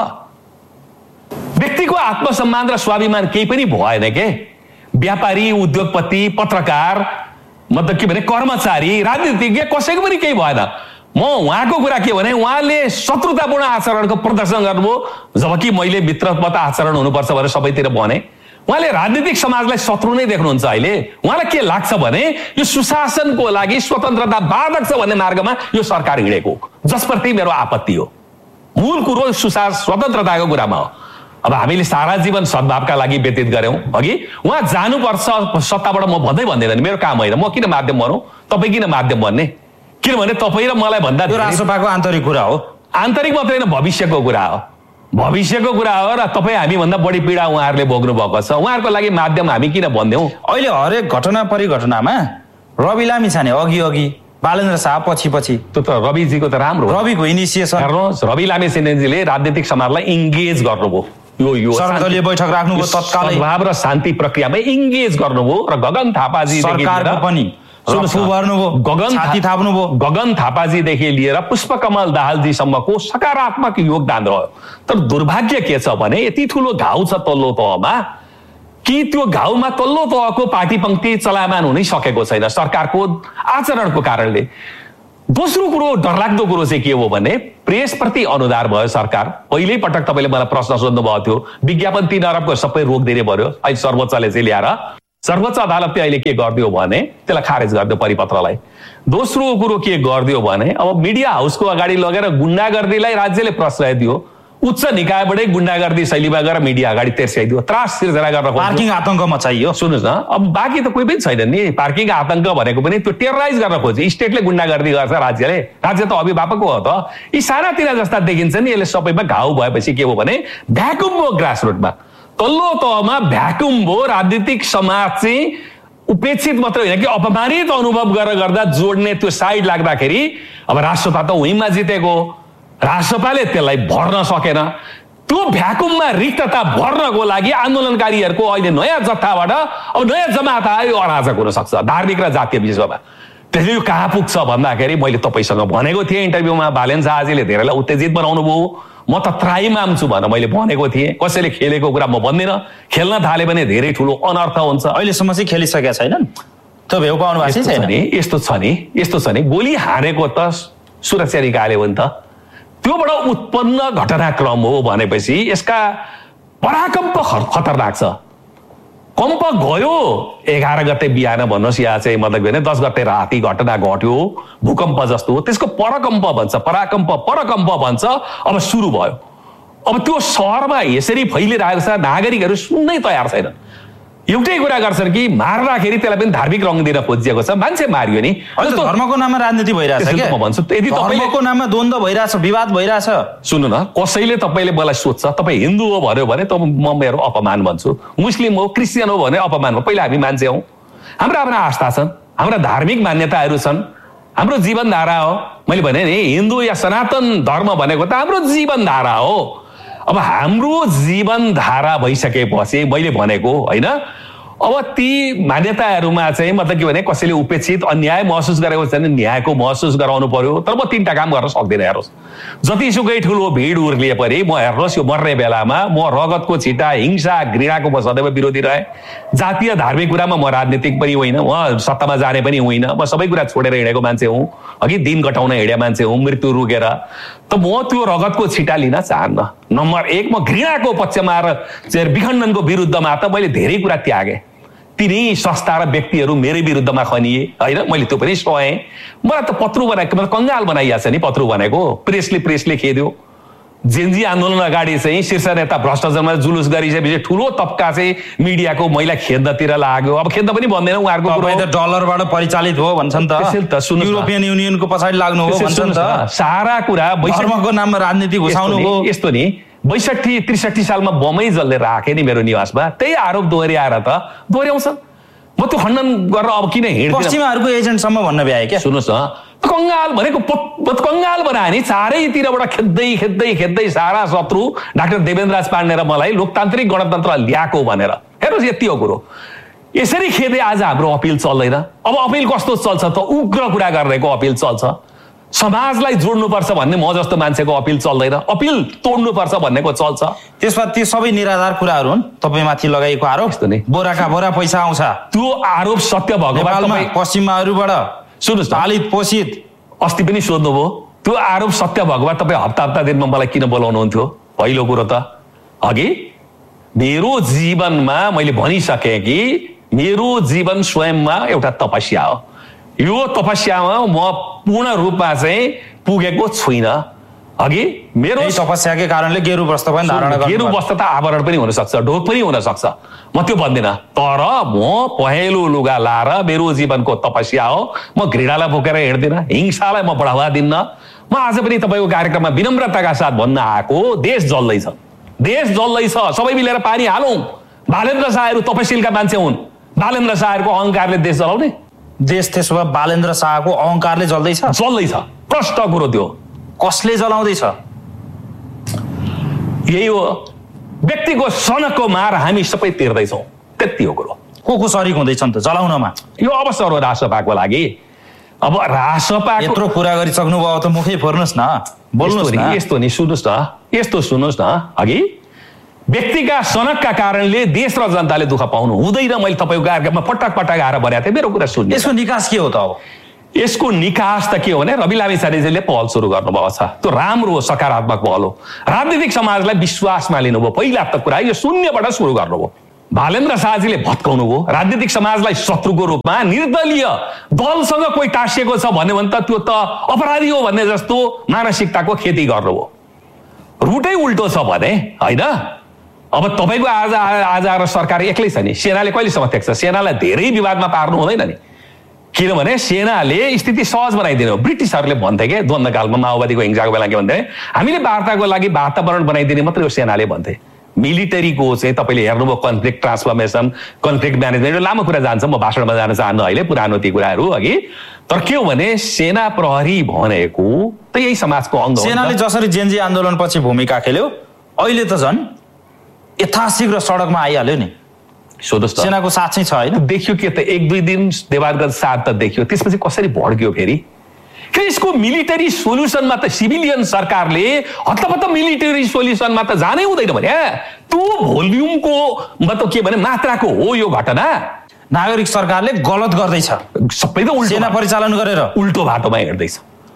व्यक्तिको आत्मसम्मान र स्वाभिमान केही पनि भएन के। व्यापारी, उद्योगपति, पत्रकार, मतलब के भने कर्मचारी, राजनीतिज्ञ, कसैको पनि केही भएन। म उहाँको कुरा के भने, उहाँले शत्रुतापूर्ण आचरणको प्रदर्शन गर्नुभयो, जबकि मैले मित्रवत आचरण हुनुपर्छ भनेर सबैतिर भने। उहाँले राजनीतिक समाजलाई शत्रु नै देख्नुहुन्छ अहिले। उहाँलाई के लाग्छ भने यो सुशासनको लागि स्वतन्त्रता बाधक छ भन्ने मार्गमा यो सरकार हिँडेको, जसप्रति मेरो आपत्ति हो। मूल कुरो स्वतन्त्रताको कुरामा हो। अब हामीले सारा जीवन सद्भावका लागि व्यतीत गर्यौं। अघि उहाँ जानुपर्छ सत्ताबाट, म भन्दैन, मेरो काम होइन। म किन माध्यम भनौँ, तपाईँ किन माध्यम भन्ने? किनभने तपाईँ र मलाई भन्दा राष्ट्रपाको आन्तरिक कुरा हो। आन्तरिक मात्रै होइन, भविष्यको कुरा हो। भविष्यको कुरा हो र तपाईँ हामीभन्दा बढी पीडा उहाँहरूले भोग्नु भएको छ। उहाँहरूको लागि माध्यम हामी किन भन्दैनौँ? अहिले हरेक घटना परिघटनामा रवि लामिछाने अघि, बालेन्द्र शाह पछि। त्यो त रविजीको त राम्रो, रविको इनिसिएसन। हेर्नुहोस्, रवि लामिछानेजीले राजनीतिक समाजलाई इङ्गेज गर्नुभयो। यो सर्वदलीय बैठक राख्नुभयो, तत्कालै सद्भाव र शान्ति प्रक्रियामा इङ्गेज गर्नुभयो। र गगन थापाजी सरकारको पनि गगन थापाजीदेखि लिएर पुष्पकमल दाहालजीसम्मको सकारात्मक योगदान रह्यो। तर दुर्भाग्य के छ भने यति ठुलो घाउ छ तल्लो तहमा कि त्यो घाउमा तल्लो तहको पार्टी पंक्ति चलायमान हुनै सकेको छैन सरकारको आचरणको कारणले। दोस्रो कुरो डरलाग्दो कुरो चाहिँ के हो भने प्रेसप्रति अनुदार भयो सरकार। पहिल्यै पटक तपाईँले मलाई प्रश्न सोध्नु भएको थियो, विज्ञापन 3 अरबको सबै रोकिदिने पर्यो। अहिले सर्वोच्चले चाहिँ ल्याएर सर्वोच्च अदालतले अहिले के गरिदियो भने त्यसलाई खारेज गरिदियो परिपत्रलाई। दोस्रो कुरो के गरिदियो भने अब मिडिया हाउसको अगाडि लगेर गुण्डागर्दीलाई राज्यले प्रश्रय दियो। उच्च निकायबाटै गुण्डागर्दी शैलीमा गएर मिडिया अगाडि तेर्स्याइदियो, त्रास सिर्जना गर्न पार्किङ आतंक मचाइयो। सुन्नुहोस् न, अब बाँकी त कोही पनि छैन नि। पार्किङ आतंक भनेको पनि त्यो टेरराइज गर्न खोज्यो। स्टेटले गुण्डागर्दी गर्छ राज्यले, राज्य त अभिभावक हो त। यी सानातिना जस्ता देखिन्छ नि। यसले सबैमा घाउ भएपछि के हो भने भ्याकुम हो ग्रासरुटमा, तल्लो तहमा भ्याकुम भयो। राजनीतिक समाज चाहिँ उपेक्षित मात्र होइन कि अपमानित अनुभव गरेर गर्दा जोड्ने त्यो साइड लाग्दाखेरि अब राष्ट्रपा त उहीँमा जितेको, राष्ट्रपाले त्यसलाई भर्न सकेन। त्यो भ्याकुममा रिक्तता भर्नको लागि आन्दोलनकारीहरूको अहिले नयाँ जत्थाबाट अब नयाँ जमात आयो, अराजक हुन सक्छ धार्मिक र जातीय विषयमा। त्यसले यो कहाँ पुग्छ भन्दाखेरि मैले तपाईँसँग भनेको थिएँ इन्टरभ्यूमा, बालेन शाहजीले धेरैलाई उत्तेजित बनाउनु भयो। म त त्राइमाम छु भनेर मैले भनेको थिएँ। कसैले खेलेको कुरा म भन्दिनँ, खेल्न थाले भने धेरै ठुलो अनर्थ हुन्छ। अहिलेसम्म चाहिँ खेलिसकेका छैनन् त, भेउ पाउनु भएको छैन। यस्तो छ नि, गोली हानेको त सुरक्षा निकायले हो नि त। त्योबाट उत्पन्न घटनाक्रम हो भनेपछि यसका पराकम्प खतरनाक छ। कम्प गयो 11 गते बिहान भन्नुहोस्, या चाहिँ मतलब भने 10 गते राति घटना घट्यो भूकम्प जस्तो, त्यसको परकम्प भन्छ, परकम्प भन्छ। अब सुरु भयो। अब त्यो सहरमा यसरी फैलिरहेको छ, नागरिकहरू सुन्नै तयार छैनन्। एउटै कुरा गर्छन् कि मार्दाखेरि त्यसलाई पनि धार्मिक रङ दिन खोजिएको छ। मान्छे मारियो नि, धर्मको नाममा राजनीति भइरहेछ के म भन्छु। यदि धर्मको नाममा द्वन्द्व भइरहेछ, विवाद भइरहेछ। सुन्नु न, कसैले तपाईँले मलाई सोध्छ तपाईँ हिन्दू हो भन्यो भने त म मेरो अपमान भन्छु, मुस्लिम हो क्रिस्चियन हो भने अपमान हो। पहिला हामी मान्छे हौ, हाम्रा आस्था छन्, हाम्रा धार्मिक मान्यताहरू छन्, हाम्रो जीवनधारा हो। मैले भने नि हिन्दू या सनातन धर्म भनेको त हाम्रो जीवनधारा हो। अब हाम्रो जीवनधारा भइसकेपछि मैले भनेको होइन, अब ती मान्यताहरूमा चाहिँ मतलब के भने कसैले उपेक्षित अन्याय महसुस गरेको छ भने न्यायको महसुस गराउनु पर्यो। तर म 3टा काम गर्न सक्दिनँ। हेर्नुहोस्, जतिसुकै ठुलो भिड उर्लिए पनि म हेर्नुहोस् यो मर्ने बेलामा म रगतको छिटा, हिंसा, घृणाको म सदैव विरोधी रहेँ। जातीय धार्मिक कुरामा म राजनीतिक पनि होइन, म सत्तामा जाने पनि होइन। म सबै कुरा छोडेर हिँडेको मान्छे हुँ, अघि दिन घटाउन हिँडे मान्छे हुँ, मृत्यु रोकेर। त म त्यो रगतको छिटा लिन चाहन्न। नम्बर 1, म घृणाको पक्षमा र विखण्डनको विरुद्धमा त मैले धेरै कुरा त्यागेँ। तिनै संस्था र व्यक्तिहरू मेरै विरुद्धमा खनिए होइन, मैले त्यो पनि सहेँ। मलाई त पत्रु बनाएको, मतलब कङ्गाल बनाइएको छ नि पत्रु भनेको। प्रेसले खेद्यो। जेनजी आन्दोलन अगाडि चाहिँ शीर्ष नेता भ्रष्टाचारमा जुलुस गरिसकेपछि ठुलो तबका चाहिँ मिडियाको मैला खेद्नतिर लाग्यो। अब खेद्न पनि भन्दैन, उहाँहरूको डलरबाट परिचालित हो भन्छन् त, युरोपियन युनियनको पछाडि लाग्नु हो भन्छन् त। सारा कुरा धर्मको नाममा राजनीति घुसाउनु हो। यस्तो नि 62-63 सालमा बमै जसले राखे नि मेरो निवासमा, त्यही आरोप दोहोऱ्याएर त दोहोऱ्याउँछन्। म त्यो खण्डन गरेर अब किन हिँड्दिनँ। पश्चिमाहरूको एजेन्टसम्म भन्न भ्याए क्या। सुन्नुहोस् न, कङ्गाल भनेको कङ्गाल बनायो नि चारैतिरबाट खेद्दै सारा शत्रु डाक्टर देवेन्द्र राज पाण्डे र मलाई लोकतान्त्रिक गणतन्त्र ल्याएको भनेर। हेर्नुहोस् यति हो कुरो। यसरी खेदे आज हाम्रो अपिल चल्दैन। अब अपिल कस्तो चल्छ त, उग्र कुरा गरेको अपिल चल्छ। समाजलाई जोड्नुपर्छ भन्ने म जस्तो मान्छेको अपिल चल्दैन, अपिल तोड्नुपर्छ भन्नेको चल्छ। त्यसमा ती सबै निराधार कुराहरू हुन्। तपाईँमाथि लगाइएको आरोप बोराका बोरा पैसा आउँछ, त्यो आरोप सत्य भएको पश्चिमाहरूबाट सुन्नुहोस् पालित पोषित। अस्ति पनि सोध्नुभयो त्यो आरोप सत्य भएको भए तपाईँ हप्ता दिनमा मलाई किन बोलाउनुहुन्थ्यो? पहिलो कुरो त अघि मेरो जीवनमा मैले भनिसकेँ कि मेरो जीवन स्वयंमा एउटा तपस्या हो। यो तपस्यामा म पूर्ण रूपमा चाहिँ पुगेको छुइनँ। अघि मेरो तपस्याकै कारणले गेरु वस्त्र पनि धारण गर्नु, गेरु वस्त्र त आवरण पनि हुन सक्छ, ढोक पनि हुन सक्छ, म त्यो भन्दिनँ। तर म पहेँलो लुगा लाएर मेरो जीवनको तपस्या हो। म घृणालाई बोकेर हिँड्दिनँ, हिंसालाई म बढावा दिन्न। म आज पनि तपाईँको कार्यक्रममा विनम्रताका साथ भन्न आएको, देश जल्दैछ, देश जल्दैछ, सबै मिलेर पानी हालौँ। बालेन्द्र शाहहरू तपस्यलका मान्छे हुन्। बालेन्द्र शाहहरूको अहङ्कारले देश जलाउने? देश त्यसो भए बालेन्द्र शाहको अहङ्कारले जल्दैछ? जल्दैछ, प्रष्ट कुरो त्यो। कसले जलाउँदैछ? यही हो, व्यक्तिको सनको मार हामी सबै तिर्दैछौँ, त्यति हो कुरो। को सरिक हुँदैछन् त जलाउनमा? यो अवसर हो रासपाको लागि। अब रासपा यत्रो कुरा गरिसक्नुभयो त मुखै फोर्नुहोस् न, बोल्नुहोस् न। यस्तो नि सुन्नुहोस् न अघि व्यक्तिका सनकका कारणले देश र जनताले दुःख पाउनु हुँदैन। मैले तपाईँको कार्यक्रममा पटक आएर भनेको थिएँ, मेरो कुरा सुन्नु। यसको निकास के हो त? अब यसको निकास त के हो भने रवि लामिछानेजीले पहल सुरु गर्नुभएको छ, त्यो राम्रो हो, सकारात्मक पहल हो। राजनीतिक समाजलाई विश्वासमा लिनुभयो, पहिला त कुरा यो शून्यबाट सुरु गर्नुभयो। भालेन्द्र शाहजीले भत्काउनु भयो, राजनीतिक समाजलाई शत्रुको रूपमा निर्दलीय दलसँग कोही टाँसिएको छ भन्यो भने त त्यो त अपराधी हो भन्ने जस्तो मानसिकताको खेती गर्नुभयो। रुटै उल्टो छ भने होइन। अब तपाईँको आज आएर सरकार एक्लै छ नि, सेनाले कहिलेसम्म टेक्छ? सेनालाई धेरै विवादमा पार्नु हुँदैन नि, किनभने सेनाले स्थिति सहज बनाइदिनु। ब्रिटिसहरूले भन्थे के द्वन्द्वकालमा माओवादीको हिंसाको बेला के भन्थे, हामीले वार्ताको लागि वातावरण बनाइदिने मात्रै हो सेनाले भन्थे। मिलिटरीको चाहिँ तपाईँले हेर्नुभयो कन्फ्लिक्ट ट्रान्सफर्मेसन, कन्फ्लिक्ट म्यानेजमेन्ट, लामो कुरा जान्छ, म भाषणमा जान चाहन्न अहिले, पुरानो ती कुराहरू अघि। तर के हो भने सेना प्रहरी भनेको त यही समाजको अङ्ग हो। सेनाले जसरी जेनजी आन्दोलनपछि भूमिका खेल्यो, अहिले त झन् यथाशीघ्र सडकमा आइहाल्यो नि। सोध्नुहोस् त, सेनाको साथ चाहिँ छ होइन? देखियो के त 1-2 दिन देवारगञ्ज साथ त देखियो, त्यसपछि कसरी भड्कियो फेरि? कि यसको मिलिटरी सोल्युसनमा त सिभिलियन सरकारले हत्तपत्त मिलिटरी सोल्युसनमा त जानै हुँदैन भने त्यो भोल्युमको मतलब के भने मात्राको हो यो घटना। नागरिक सरकारले गलत गर्दैछ, सबै त उल्टो सेना परिचालन गरेर उल्टो बाटोमा हिँड्दैछ।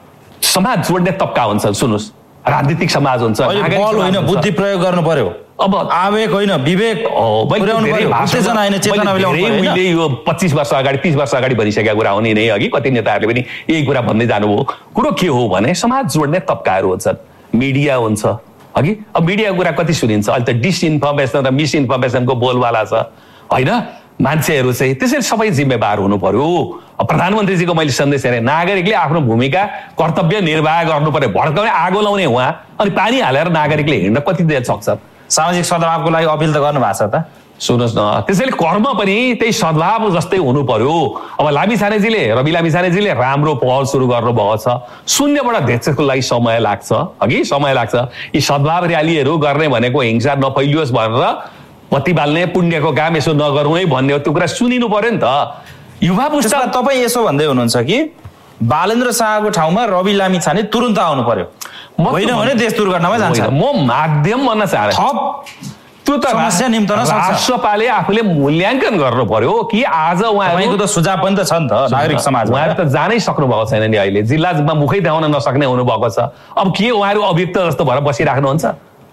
समाज जोड्ने तबका हुन्छ, सुन्नुहोस्, राजनीतिक समाज हुन्छ, बल होइन बुद्धि प्रयोग गर्नु पर्यो। अब आवेग होइन विवेक पुर्याउनु पर्यो, उत्तेजना होइन चेतना मिलाउनु पर्यो। मैले यो 25 वर्ष अगाडि 30 वर्ष अगाडि भनिसकेका कुरा हुने नै अघि कति नेताहरूले पनि यही कुरा भन्दै जानुभयो। कुरो के हो भने समाज जोड्ने तबकाहरू हुन्छन्, मिडिया हुन्छ अघि। अब मिडियाको कुरा कति सुनिन्छ अहिले त, डिसइन्फर्मेसन र मिसइन्फर्मेसनको बोलवाला छ होइन। मान्छेहरू चाहिँ त्यसरी सबै जिम्मेवार हुनु पर्यो। प्रधानमन्त्रीजीको मैले सन्देश हेरेँ, नागरिकले आफ्नो भूमिका कर्तव्य निर्वाह गर्नु पर्यो। भड्काउने आगो लाउने उहाँ अनि पानी हालेर नागरिकले हिँड्न कति देर सक्छ? सामाजिक सद्भावको लागि अपिल त गर्नु भएको छ त। सुन्नुहोस् न, त्यसैले कर्म पनि त्यही सद्भाव जस्तै हुनु पर्यो। अब रवि लामिछानेजीले राम्रो पहल सुरु गर्नुभएको छ। शून्यबाट धेरैको लागि समय लाग्छ अघि, समय लाग्छ। यी सद्भाव र्यालीहरू गर्ने भनेको हिंसा नफैलियोस् भनेर पत्ती बाल्ने पुण्यको काम यसो नगरौँ है भन्ने हो, त्यो कुरा सुनिनु पर्यो नि त। युवा पुस्ता तपाईँ यसो भन्दै हुनुहुन्छ कि बालेन्द्र शाहको ठाउँमा रवि लामिछाने तुरुन्त आउनु पर्यो, होइन भने देश दुर्घटनामा जान्छ। म माध्यम भन्न चाहन्छु, त्यो त समस्या निम्तन सक्छ। राष्ट्रपाले आफूले मूल्याङ्कन गर्नु पर्यो कि आज उहाँहरूको त सुझाव पनि त छ नि त नागरिक समाज। उहाँहरू त जानै सक्नु भएको छैन नि अहिले, जिल्लामा मुखै देखाउन नसक्ने हुनुभएको छ। अब के उहाँहरू अभियुक्त जस्तो भएर बसिराख्नुहुन्छ?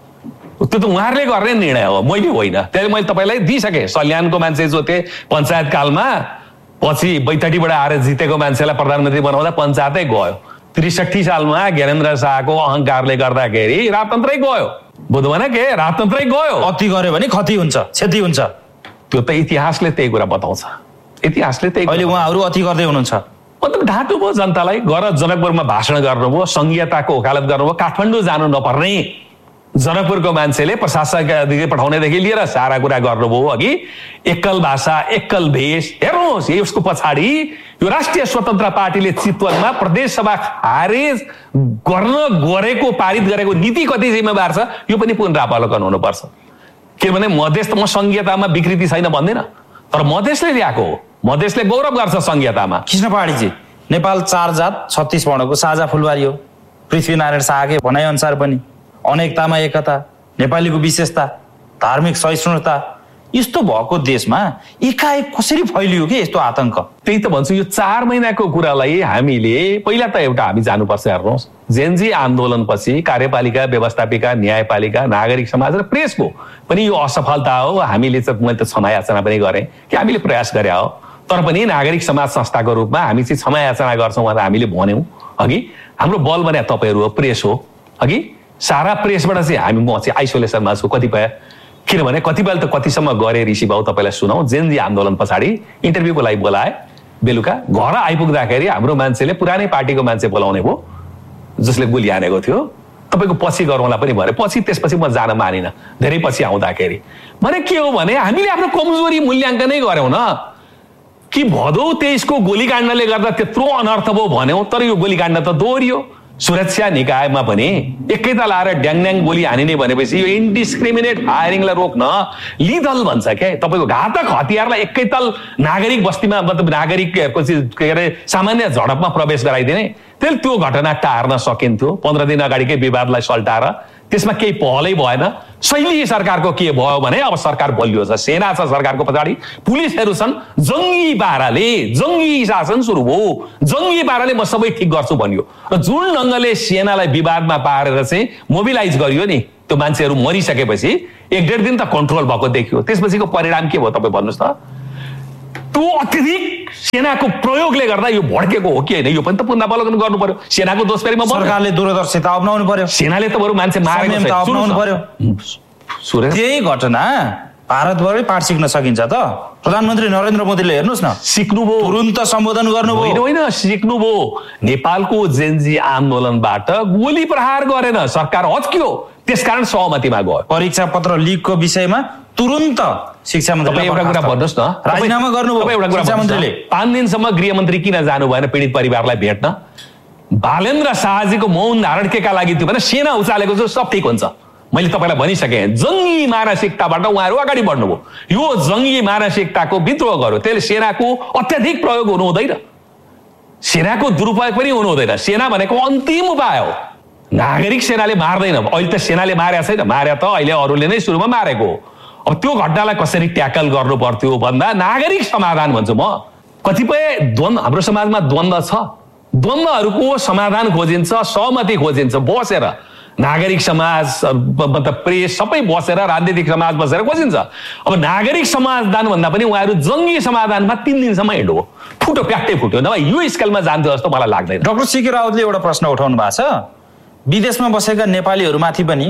त्यो त उहाँहरूले गर्ने निर्णय हो, मैले होइन। त्यसले मैले तपाईँलाई दिइसकेँ, सल्यानको मान्छे जो थिए पञ्चायत कालमा पछि बैतडीबाट आएर जितेको मान्छेलाई प्रधानमन्त्री बनाउँदा पञ्चायतै गयो। 63 सालमा ज्ञानेन्द्र शाहको अहङ्कारले गर्दाखेरि राजतन्त्रै गयो। बुझ्नुभएन के? राजतन्त्रै गयो। अति गर्यो भने क्षति हुन्छ, क्षति हुन्छ। त्यो त इतिहासले त्यही कुरा बताउँछ, इतिहासले त्यही। अहिले उहाँहरू अति गर्दै हुनुहुन्छ, मतलब ढाँट्नु भयो जनतालाई। गर जनकपुरमा भाषण गर्नुभयो, संघीयताको वकालत गर्नुभयो, काठमाडौँ जानु नपर्ने जनकपुरको मान्छेले प्रशासक पठाउनेदेखि लिएर सारा कुरा गर्नुभयो अघि। एकल भाषा एकल भेष, हेर्नुहोस् यसको पछाडि यो राष्ट्रिय स्वतन्त्र पार्टीले चितवनमा प्रदेश सभा खारेज गर्न गरेको पारित गरेको नीति कति जिम्मेवार छ यो पनि पुनरावलोकन हुनुपर्छ। किनभने मधेस त म संघीयतामा विकृति छैन भन्दैन, तर मधेसले ल्याएको हो, मधेसले गौरव गर्छ संघीयतामा। कृष्ण पहाडीजी, नेपाल 4 जात 36 वर्णको साझा फुलबारी हो। पृथ्वीनारायण शाहकै भनाइ अनुसार पनि अनेकतामा एकता, नेपालीको विशेषता, धार्मिक सहिष्णुता, यस्तो भएको देशमा एकाएक कसरी फैलियो कि यस्तो आतंक? त्यही त भन्छु, यो 4 महिनाको कुरालाई हामीले पहिला त एउटा हामी जानुपर्छ। हेर्नुहोस्, जेनजी आन्दोलनपछि कार्यपालिका, व्यवस्थापिका, न्यायपालिका, नागरिक समाज र प्रेसको पनि यो असफलता हो। हामीले चाहिँ मैले त क्षमायाचना पनि गरेँ कि हामीले प्रयास गरे हो, तर पनि नागरिक समाज संस्थाको रूपमा हामी चाहिँ क्षमायाचना गर्छौँ भनेर हामीले भन्यौँ अघि। हाम्रो बल भने तपाईँहरू हो, प्रेस हो अघि। सारा प्रेसबाट चाहिँ हामी म चाहिँ आइसोलेसनमा छु कतिपय, किनभने कतिपय त कतिसम्म गरे ऋषि भाउ तपाईँलाई सुनाऊ। जेनजी आन्दोलन पछाडि इन्टरभ्यूको लागि बोलाए, बेलुका घर आइपुग्दाखेरि हाम्रो मान्छेले पुरानै पार्टीको मान्छे बोलाउने भयो जसले गोली हानेको थियो। तपाईँको पछि गरौँला पनि भने पछि, त्यसपछि म जान मानिनँ धेरै पछि आउँदाखेरि। भने के हो भने हामीले आफ्नो कमजोरी मूल्याङ्कनै गऱ्यौँ न कि भदौ 23 को गोलीकाण्डले गर्दा त्यत्रो अनर्थ भयो भन्यौँ, तर यो गोलीकाण्ड त दोहोरियो। सुरक्षा निकायमा पनि एकैताल आएर ड्याङड्याङ गोली हानिने भनेपछि यो इन्डिस्क्रिमिनेट फायरिङलाई रोक्न लिदल भन्छ क्या। तपाईँको घातक हतियारलाई एकैताल नागरिक बस्तीमा मतलब नागरिकहरूको के अरे सामान्य झडपमा प्रवेश गराइदिने, त्यसले त्यो घटना टार्न सकिन्थ्यो। 15 दिन अगाडिकै विवादलाई सल्टाएर त्यसमा केही पहलै भएन। शैली सरकारको के भयो भने अब सरकार बलियो छ, सेना छ सरकारको पछाडि, पुलिसहरू छन्, जङ्गी पाराले जङ्गी शासन सुरु भयो, जङ्गी पाराले म सबै ठिक गर्छु भनियो र जुन ढङ्गले सेनालाई विवादमा पारेर चाहिँ मोबिलाइज गरियो नि, त्यो मान्छेहरू मरिसकेपछि 1.5 दिन त कन्ट्रोल भएको देखियो। त्यसपछिको परिणाम के भयो तपाईँ भन्नुहोस् त? त्यो अत्यधिक सेनाको प्रयोगले गर्दा यो भड्केको हो कि होइन, यो पनि त पुनरावलोकन गर्नु पर्यो। सेनाको दोष फेरि सरकारले दूरदर्शिता अपनाउनु पर्यो, सेनाले त बरु मान्छे मारेको अपनाउनु पर्यो। त्यही घटना भारतभरै पाठ सिक्न सकिन्छ त। प्रधानमन्त्री नरेन्द्र मोदीले हेर्नुहोस् न, सिक्नुभयो, तुरुन्त सम्बोधन गर्नुभयो। होइन सिक्नुभयो। नेपालको जेनजी आन्दोलनबाट गोली प्रहार गरेन, सरकार हच्क्यो, त्यसकारण सहमतिमा गयो। परीक्षा पत्र लिकको विषयमा तुरुन्त शिक्षा मन्त्रीले एउटा कुरा भन्नुहोस् न, राजीनामा गर्नुभयो एउटा कुरा शिक्षा मन्त्रीले। 5 दिनसम्म गृहमन्त्री किन जानु भएन पीडित परिवारलाई भेट्न? बालेन्द्र शाहजीको मौन धारण केका लागि थियो भने सेना उचालेको चाहिँ सब ठिक हुन्छ। मैले तपाईँलाई भनिसकेँ, जङ्गी मानसिकताबाट उहाँहरू अगाडि बढ्नुभयो। यो जङ्गी मानसिकताको विद्रोह गर्यो, त्यसले सेनाको अत्याधिक प्रयोग हुनु हुँदैन, सेनाको दुरुपयोग पनि हुनु हुँदैन। सेना भनेको अन्तिम उपाय हो, नागरिक सेनाले मार्दैन। अहिले त सेनाले मारेको छैन, मारे त अहिले अरूले नै सुरुमा मारेको हो। अब त्यो घटनालाई कसरी ट्याकल गर्नु पर्थ्यो भन्दा नागरिक समाधान भन्छु म। कतिपय द्वन्द्व हाम्रो समाजमा द्वन्द्व छ, द्वन्द्वहरूको समाधान खोजिन्छ, सहमति खोजिन्छ, बसेर नागरिक समाज मतलब प्रेस सबै बसेर राजनीतिक समाज बसेर खोजिन्छ। अब नागरिक समाधान भन्दा पनि उहाँहरू जङ्गी समाधानमा 3 दिनसम्म हिँड्नु हो, फुटो प्याक्टै फुट्यो, नभए यो स्केलमा जान्थ्यो जस्तो मलाई लाग्दैन। डाक्टर सीके रावतले एउटा प्रश्न उठाउनु भएको छ, विदेशमा बसेका नेपालीहरूमाथि पनि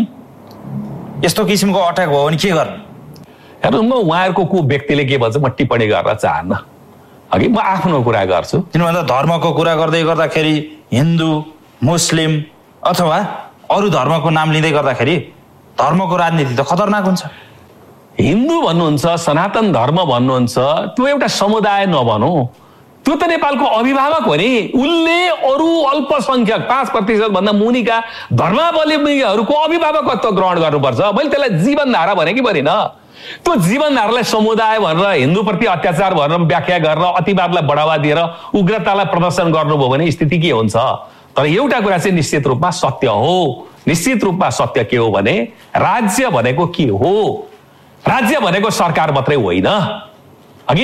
यस्तो किसिमको अट्याक भयो भने के गर्ने? हेर्नु, म उहाँहरूको को व्यक्तिले के भन्छ म टिप्पणी गर्न चाहन्न, अघि म आफ्नो कुरा गर्छु। किनभने धर्मको कुरा गर्दै गर्दाखेरि हिन्दू मुस्लिम अथवा अरू धर्मको नाम लिँदै गर्दाखेरि धर्मको राजनीति त खतरनाक हुन्छ। हिन्दू भन्नुहुन्छ, सनातन धर्म भन्नुहुन्छ, त्यो एउटा समुदाय नभनौँ, त्यो त नेपालको अभिभावक हो नि। उसले अरू अल्पसङ्ख्यक 5% भन्दा मुनिका धर्मावलम्बीहरूको अभिभावकत्व ग्रहण गर्नुपर्छ। मैले त्यसलाई जीवनधारा भने कि भनेन? त्यो जीवनधारालाई समुदाय भनेर, हिन्दूप्रति अत्याचार भनेर व्याख्या गरेर अतिवादलाई बढावा दिएर उग्रतालाई प्रदर्शन गर्नुभयो भने स्थिति के हुन्छ? तर एउटा कुरा चाहिँ निश्चित रूपमा सत्य हो, निश्चित रूपमा सत्य के हो भने राज्य भनेको के हो? राज्य भनेको सरकार मात्रै होइन, अघि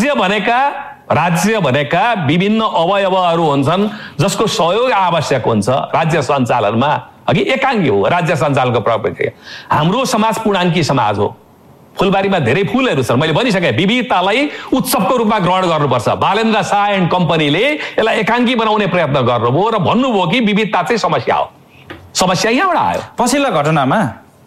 राज्य भनेका विभिन्न अवयवहरू हुन्छन् जसको सहयोग आवश्यक हुन्छ राज्य सञ्चालनमा। अघि एकाङ्गी हो राज्य सञ्चालनको प्रक्रिया। हाम्रो समाज पूर्णाङ्की समाज हो, फुलबारीमा धेरै फुलहरू छन्। मैले भनिसकेँ, विविधतालाई उत्सवको रूपमा ग्रहण गर्नुपर्छ। बालेन्द्र शाह एन्ड कम्पनीले यसलाई एकाङ्की बनाउने प्रयत्न गर्नुभयो र भन्नुभयो कि विविधता चाहिँ समस्या हो। समस्या यहाँबाट आयो। पछिल्ला घटनामा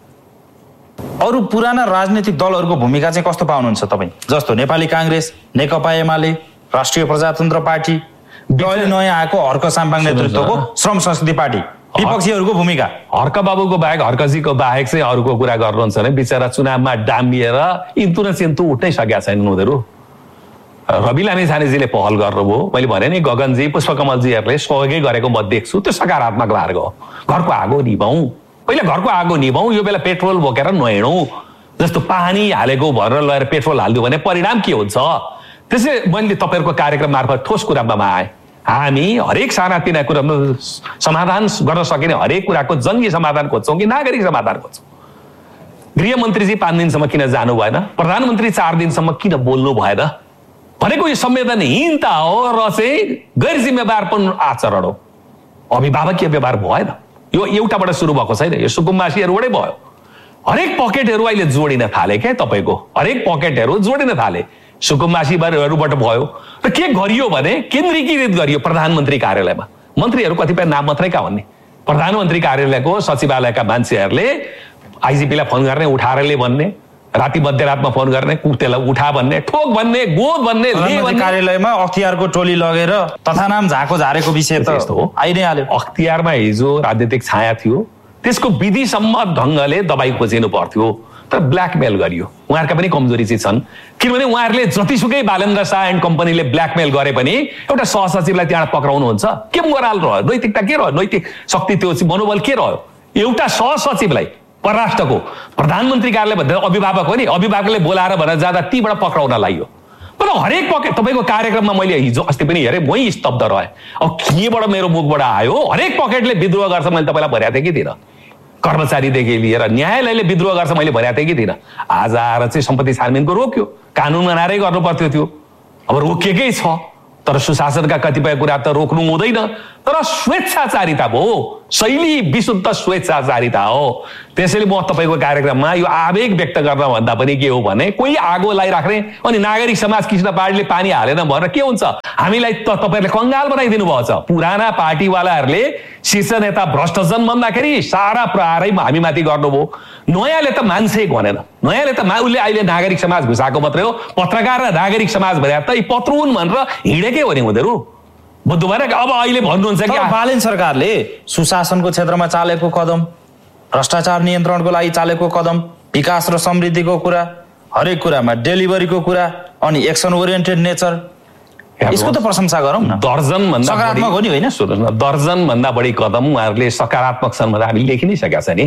अरू पुराना राजनीतिक दलहरूको भूमिका चाहिँ कस्तो पाउनुहुन्छ तपाईँ? जस्तो नेपाली काङ्ग्रेस, नेकपा एमाले, राष्ट्रिय प्रजातन्त्र पार्टी, अहिले नयाँ आएको हर्क साम्पाङ नेतृत्वको श्रम संस्कृति पार्टी, विपक्षीहरूको भूमिका। हर्क बाबुको बाहेक, हर्कजीको बाहेक चाहिँ अरूको कुरा गर्नुहुन्छ भने बिचरा चुनावमा डाम्बिएर इन्तु न चिन्तु उठ्नै सकेका छैनन् उनीहरू। रवि लामिछानेजीले पहल गर्नुभयो, मैले भने नि गगनजी पुष्पकमलजीहरूले सहयोगै गरेको म देख्छु, त्यो सकारात्मक मार्ग हो। घरको आगो निभाउँ, पहिला घरको आगो निभाउँ, यो बेला पेट्रोल बोकेर नहिँडौँ। जस्तो पानी हालेको भनेर लगेर पेट्रोल हालिदियो भने परिणाम के हुन्छ? त्यसै मैले तपाईँहरूको कार्यक्रम मार्फत ठोस कुरामा आएँ, हामी हरेक सानातिना कुरामा समाधान गर्न सकिने हरेक कुराको जङ्गी समाधान खोज्छौँ कि नागरिक समाधान खोज्छौँ? गृहमन्त्रीजी 5 दिनसम्म किन जानु भएन? प्रधानमन्त्री 4 दिनसम्म किन बोल्नु भएन? भनेको यो संवेदनहीनता हो र चाहिँ गैर जिम्मेवारपन आचरण हो, अभिभावकीय व्यवहार भएन। यो एउटाबाट सुरु भएको छैन, यो सुकुम्बासीहरूबाटै भयो। हरेक पकेटहरू अहिले जोडिन थाले क्या, तपाईँको हरेक पकेटहरू जोडिन थाले, सुकुम्बासीहरूबाट भयो। र के गरियो भने केन्द्रीकृत गरियो प्रधानमन्त्री कार्यालयमा। मन्त्रीहरू कतिपय नाम मात्रैका भन्ने, प्रधानमन्त्री कार्यालयको सचिवालयका मान्छेहरूले आइजिपीलाई फोन गर्ने, उठाएरले भन्ने, राति मध्यरातमा फोन गर्ने, कुतेलाई उठा भन्ने, ठोक भन्ने, गोद भन्ने, कार्यालयमा अख्तियारको टोली लगेर तथानाम झाको झारेको विषय त यस्तो हो, आइ नै हाल्यो। अख्तियारमा हिजो राजनीतिक छाया थियो, त्यसको विधिसम्म ढङ्गले दबाई खोजिनु पर्थ्यो। तर ब्ल्याकमेल गरियो। उहाँहरूका पनि कमजोरी चाहिँ छन्, किनभने उहाँहरूले जतिसुकै बालेन्द्र शाह एन्ड कम्पनीले ब्ल्याकमेल गरे पनि एउटा सहसचिवलाई त्यहाँ पक्राउनुहुन्छ। के मोरल रह्यो, नैतिकता के रह्यो, नैतिक शक्ति त्यो मनोबल के रह्यो? एउटा सहसचिवलाई परराष्ट्रको प्रधानमन्त्री कार्यालय भन्दा अभिभावक हो नि, अभिभावकले बोलाएर भनेर जाँदा तीबाट पक्राउन लाग्यो। मतलब हरेक पकेट तपाईँको कार्यक्रममा मैले हिजो अस्ति पनि हेरेँ, मै स्तब्ध रहेँ। अब केबाट मेरो मुखबाट आयो, हरेक पकेटले विद्रोह गर्छ मैले तपाईँलाई भनेको थिएँ कि थिइनँ? कर्मचारीदेखि लिएर न्यायालयले विद्रोह गर्छ मैले भनेको थिएँ कि थिइनँ? आज आएर चाहिँ सम्पत्ति छानबिनको रोक्यो, कानुन बनाएरै गर्नु पर्थ्यो त्यो। अब रोकिएकै छ, तर सुशासनका कतिपय कुरा त रोक्नु हुँदैन। तर स्वेच्छाचारिता भयो, शैली विशुद्ध स्वेच्छाचारिता हो। त्यसैले म तपाईँको कार्यक्रममा यो आवेग व्यक्त गर्न भन्दा पनि के हो भने, कोही आगो लगाइराख्ने अनि नागरिक समाज कृष्ण पार्टीले पानी हालेन भनेर के हुन्छ? हामीलाई त तपाईँहरूले कङ्गाल बनाइदिनु भएको छ। पुराना पार्टीवालाहरूले शीर्ष नेता भ्रष्टजन भन्दाखेरि सारा प्रहारै हामीमाथि गर्नुभयो। नयाँले त मान्छे भनेन, नयाँले त उसले अहिले नागरिक समाज घुसाएको मात्रै हो। पत्रकार र नागरिक समाज भने त यी पत्रुन भनेर हिँडेकै हो नि उनीहरू। बुझ्नु भएन? अब अहिले भन्नुहुन्छ कि बालेन सरकारले सुशासनको क्षेत्रमा चालेको कदम, भ्रष्टाचार नियन्त्रणको लागि चालेको कदम, विकास र समृद्धिको कुरा, हरेक कुरामा डेलिभरीको कुरा, अनि एक्सन ओरिएन्टेड नेचर, यसको त प्रशंसा गरौँ न। दर्जन भन्दा सकारात्मक हो नि, होइन? दर्जन भन्दा बढी कदम उहाँहरूले सकारात्मक छन् भनेर हामी लेखि नै सकेका छ नि।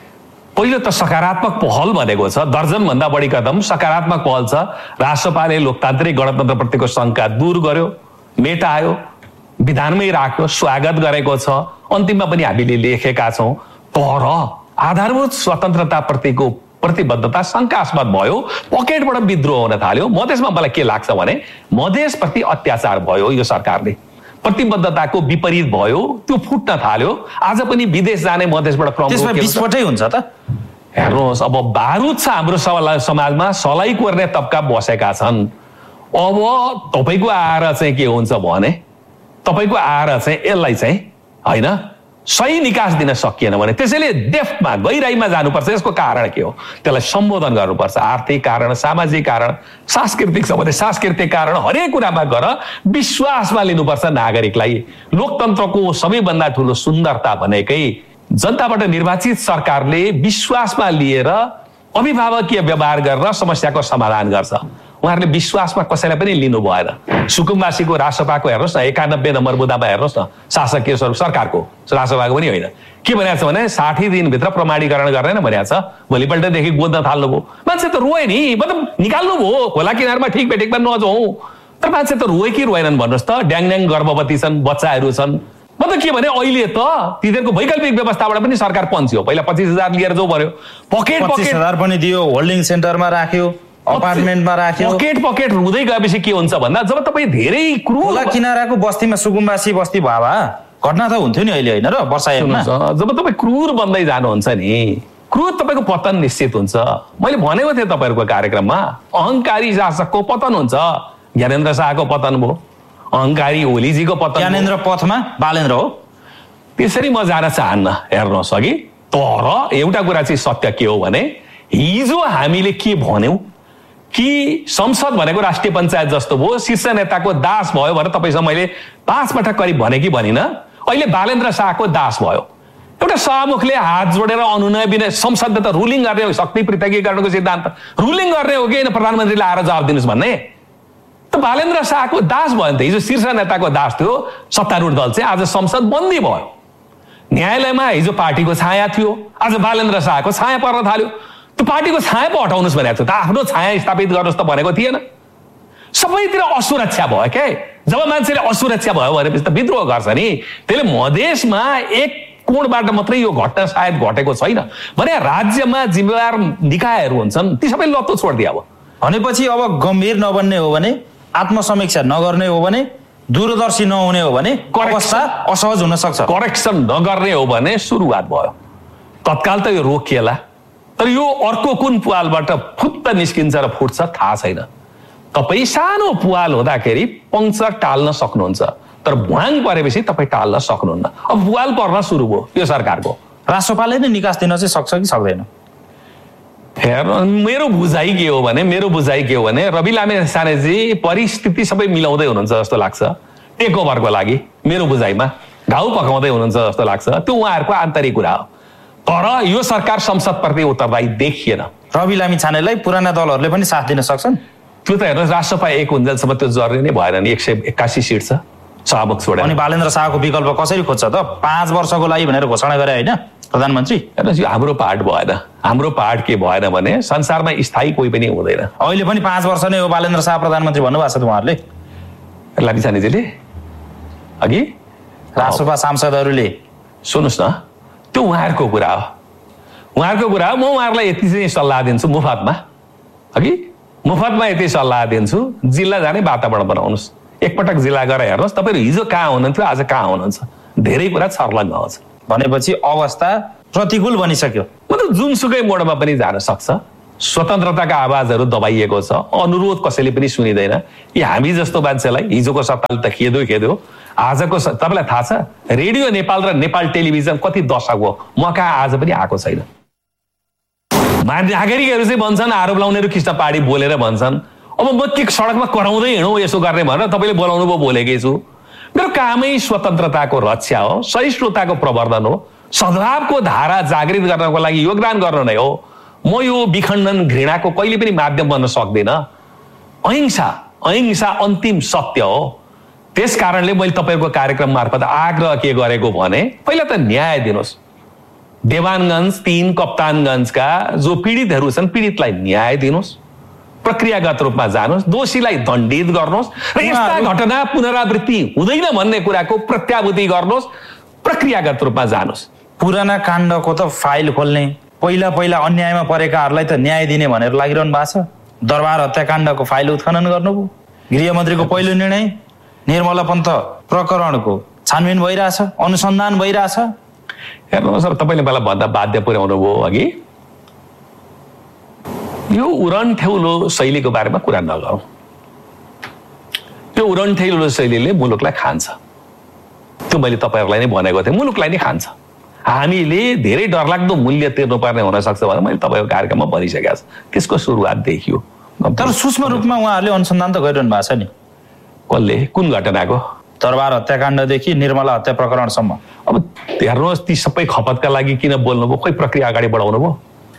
पहिलो त सकारात्मक पहल भनेको छ, दर्जन भन्दा बढी कदम सकारात्मक पहल छ। राष्ट्रपालले लोकतान्त्रिक गणतन्त्रप्रतिको शङ्का दूर गर्यो, मेटायो, विधानमै राख्यो, स्वागत गरेको छ। अन्तिममा पनि हामीले लेखेका छौँ। तर आधारभूत स्वतन्त्रताप्रतिको प्रतिबद्धता शङ्कास्पद भयो, पकेटबाट विद्रोह हुन थाल्यो। मधेसमा मलाई के लाग्छ भने मधेसप्रति अत्याचार भयो, यो सरकारले प्रतिबद्धताको विपरीत भयो, त्यो फुट्न थाल्यो। आज पनि विदेश जाने मधेसबाट क्रम विस्फोटै हुन्छ त। हेर्नुहोस्, अब बारुद छ हाम्रो समाजमा, सलाई कोर्ने तबका बसेका छन्। अब तपाईँको आएर चाहिँ के हुन्छ भने, तपाईँको आएर चाहिँ यसलाई चाहिँ होइन सही निकास दिन सकिएन भने त्यसैले डेफ्टमा गहिराईमा जानुपर्छ। यसको कारण के हो त्यसलाई सम्बोधन गर्नुपर्छ। आर्थिक कारण, सामाजिक कारण, सांस्कृतिक छ भने सांस्कृतिक कारण, हरेक कुरामा गएर विश्वासमा लिनुपर्छ नागरिकलाई। लोकतन्त्रको सबैभन्दा ठुलो सुन्दरता भनेकै जनताबाट निर्वाचित सरकारले विश्वासमा लिएर अभिभावकीय व्यवहार गरेर समस्याको समाधान गर्छ। उहाँहरूले विश्वासमा कसैलाई पनि लिनु भएन। सुकुम्बासीको राजसभाको हेर्नुहोस् न, 91 नम्बर मुद्दामा हेर्नुहोस् न, शासकीय स्वरूप सरकारको राजसभाको पनि होइन, के भनेको छ भने 60 दिनभित्र प्रमाणीकरण गर्ने भनेको छ। भोलिपल्टदेखि गोद्न थाल्नुभयो। मान्छे त रोए नि, मतलब निकाल्नु भयो, खोला किनारमा ठिक बेठिकमा नजाउँ। तर मान्छे त रोए कि रोएनन् भन्नुहोस् त? ड्याङ गर्भवती छन्, बच्चाहरू छन्। मतलब के भने अहिले त तिनीहरूको वैकल्पिक व्यवस्थाबाट पनि सरकार पन्च्यो। पहिला 25,000 लिएर जो पर्यो, पकेट 25,000 पनि दियो, होल्डिङ सेन्टरमा राख्यो, अपार्टमेन्टमा राख्यो। पकेट रुँदै गएपछि के हुन्छ भन्दा जब तपाईँ धेरै खोला किनाराको बस्तीमा सुकुम्बासी बस्ती भावा घटना त हुन्थ्यो नि अहिले, होइन र? वर्षायाममा जब तपाईँ क्रूर बन्दै जानुहुन्छ नि, क्रूर तपाईँको पतन निश्चित हुन्छ। मैले भनेको थिएँ तपाईँहरूको कार्यक्रममा, अहङ्कारी शासकको पतन हुन्छ। ज्ञानेन्द्र शाहको पतन भयो, अहङ्कारी ओलीजीको पतन। ज्ञानेन्द्र पथमा बालेन्द्र हो। त्यसरी म जान चाहन्न, हेर्नुहोस् अघि। तर एउटा कुरा चाहिँ सत्य के हो भने, हिजो हामीले के भन्यौँ कि संसद भनेको राष्ट्रिय पञ्चायत जस्तो भयो, शीर्ष नेताको दास भयो भनेर तपाईँसँग मैले 5 पटक करिब भने कि भनिनँ? अहिले बालेन्द्र शाहको दास भयो। एउटा सहमुखले हात जोडेर अनुनय विनय, संसदले त रुलिङ गर्ने हो, शक्ति पृथकीकरणको सिद्धान्त रुलिङ गर्ने हो कि होइन प्रधानमन्त्रीले आएर जवाब दिनुहोस् भन्ने? त बालेन्द्र शाहको दास भयो नि त। हिजो शीर्ष नेताको दास थियो सत्तारूढ दल चाहिँ, आज संसद बन्दी भयो। न्यायालयमा हिजो पार्टीको छाया थियो, आज बालेन्द्र शाहको छाया पर्न थाल्यो। त्यो पार्टीको छाया पो हटाउनुहोस् भनेको थियो त, आफ्नो छाया स्थापित गर्नुहोस् त भनेको थिएन। सबैतिर असुरक्षा भयो क्या। जब मान्छेले असुरक्षा भयो भनेपछि त विद्रोह गर्छ नि। त्यसले मधेसमा एक कोणबाट मात्रै यो घटना सायद घटेको छैन भने राज्यमा जिम्मेवार निकायहरू हुन्छन्, ती सबै लत्तो छोडिदिए। अब भनेपछि अब गम्भीर नबन्ने हो भने, आत्मसमीक्षा नगर्ने हो भने, दूरदर्शी नहुने हो भने अवस्था असहज हुन सक्छ। करेक्सन नगर्ने हो भने सुरुवात भयो। तत्काल त यो रोकिएला, तर यो अर्को कुन पुवालबाट फुत्त निस्किन्छ र फुट्छ थाहा छैन। तपाईँ सानो पुवाल हुँदाखेरि पङ्क्चर टाल्न सक्नुहुन्छ, तर भुवाङ परेपछि तपाईँ टाल्न सक्नुहुन्न। अब पुवाल पर्न सुरु भयो यो सरकारको। राष्ट्रपालले नै निकास दिन चाहिँ सक्छ कि सक्दैन? हेर्नु, मेरो बुझाइ के हो भने रवि लामे छानेजी परिस्थिति सबै मिलाउँदै हुनुहुन्छ जस्तो लाग्छ टेक ओभरको लागि। मेरो बुझाइमा घाउ पकाउँदै हुनुहुन्छ जस्तो लाग्छ। त्यो उहाँहरूको आन्तरिक कुरा हो। तर यो सरकार संसदप्रति उत्तरदायी देखिएन। रवि लामिछानेलाई पुराना दलहरूले पनि साथ दिन सक्छन्। त्यो त हेर्नुहोस्, राष्ट्रसभा एक हुन्जेलसम्म त्यो जरुरी नै भएन नि। 181 सिट छ, सभामुख छोडेर। अनि बालेन्द्र शाहको विकल्प कसरी खोज्छ त? 5 वर्षको लागि भनेर घोषणा गरे होइन प्रधानमन्त्री? हेर्नुहोस्, यो हाम्रो पार्ट भएन। हाम्रो पार्ट के भएन भने संसारमा स्थायी कोही पनि हुँदैन। अहिले पनि 5 वर्ष नै हो बालेन्द्र शाह प्रधानमन्त्री भन्नुभएको छ त उहाँहरूले। लामिछानेजीले अघि राष्ट्रसभा सांसदहरूले सुन्नुहोस् न, त्यो उहाँहरूको कुरा हो, उहाँहरूको कुरा हो। म उहाँहरूलाई यति चाहिँ सल्लाह दिन्छु मुफतमा, अघि मुफतमा यति सल्लाह दिन्छु, जिल्ला जाने वातावरण बनाउनुहोस्। एकपटक जिल्ला गएर हेर्नुहोस्, तपाईँहरू हिजो कहाँ हुनुहुन्थ्यो, आज कहाँ हुनुहुन्छ, धेरै कुरा छर्लङ्ग आउँछ। भनेपछि अवस्था प्रतिकूल बनिसक्यो। मतलब जुनसुकै मोडमा पनि जान सक्छ। स्वतन्त्रताका आवाजहरू दबाइएको छ, अनुरोध कसैले पनि सुनिँदैन। यी हामी जस्तो मान्छेलाई हिजोको सत्ताले त खेद्यो, आजको तपाईँलाई थाहा छ रेडियो नेपाल र नेपाल टेलिभिजन कति दशक हो, म कहाँ आज पनि आएको छैन। नागरिकहरू चाहिँ भन्छन्, आरोप लाउनेहरू कृष्ण पहाडी बोलेर भन्छन्, अब म के सडकमा कराउँदै हिँडौँ यसो गर्ने भनेर तपाईँले बोलाउनु भयो, बोलेकै छु। मेरो कामै स्वतन्त्रताको रक्षा हो, सहिष्णुताको प्रवर्धन हो, सद्भावको धारा जागृत गर्नको लागि योगदान गर्न नै हो। म यो विखण्डन घृणाको कहिले पनि माध्यम बन्न सक्दिनँ। अहिंसा अन्तिम सत्य हो। त्यस कारणले मैले तपाईँको कार्यक्रम मार्फत आग्रह के गरेको भने, पहिला त न्याय दिनुहोस्। देवानगञ्ज 3 कप्तानगञ्जका जो पीडितहरू छन्, पीडितलाई न्याय दिनुहोस्, प्रक्रियागत रूपमा जानुहोस्, दोषीलाई दण्डित गर्नुहोस् र यस्ता घटना पुनरावृत्ति हुँदैन भन्ने कुराको प्रत्याभूति गर्नुहोस्, प्रक्रियागत रूपमा जानुहोस्। पुराना काण्डको त फाइल खोल्ने, पहिला अन्यायमा परेकाहरूलाई त न्याय दिने भनेर लागिरहनु भएको छ। दरबार हत्याकाण्डको फाइल उत्खनन गर्नुभयो। गृहमन्त्रीको पहिलो निर्णय निर्मला पन्त प्रकरणको छानबिन भइरहेछ, अनुसन्धान भइरहेछ। हेर्नुहोस्, अब तपाईँले मलाई भन्दा बाध्य पुर्याउनु भयो। अघि यो उरनठेउलो शैलीको बारेमा कुरा नगरौँ। यो उरनठेउलो शैलीले मुलुकलाई खान्छ। त्यो मैले तपाईँहरूलाई नै भनेको थिएँ, मुलुकलाई नै खान्छ। हामीले धेरै डरलाग्दो मूल्य तिर्नुपर्ने हुन सक्छ भनेर मैले तपाईँको कार्यक्रममा भनिसकेको छु। त्यसको सुरुवात देखियो। तर सूक्ष्म रूपमा उहाँहरूले अनुसन्धान त गरिरहनु भएको छ नि। कसले? कुन घटनाको? दरबार हत्याकाण्डदेखि निर्मला हत्या प्रकरणसम्म। अब हेर्नुहोस्, ती सबै खपतका लागि किन बोल्नुभयो? खोइ प्रक्रिया अगाडि बढाउनु भयो।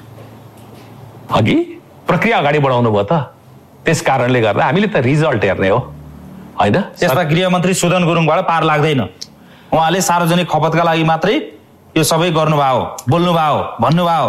अघि प्रक्रिया अगाडि बढाउनु भयो त। त्यस कारणले गर्दा हामीले त रिजल्ट हेर्ने हो होइन। त्यसमा गृहमन्त्री सुदन गुरुङबाट पार लाग्दैन। उहाँले सार्वजनिक खपतका लागि मात्रै यो सबै गर्नुभयो, बोल्नुभयो, भन्नुभयो।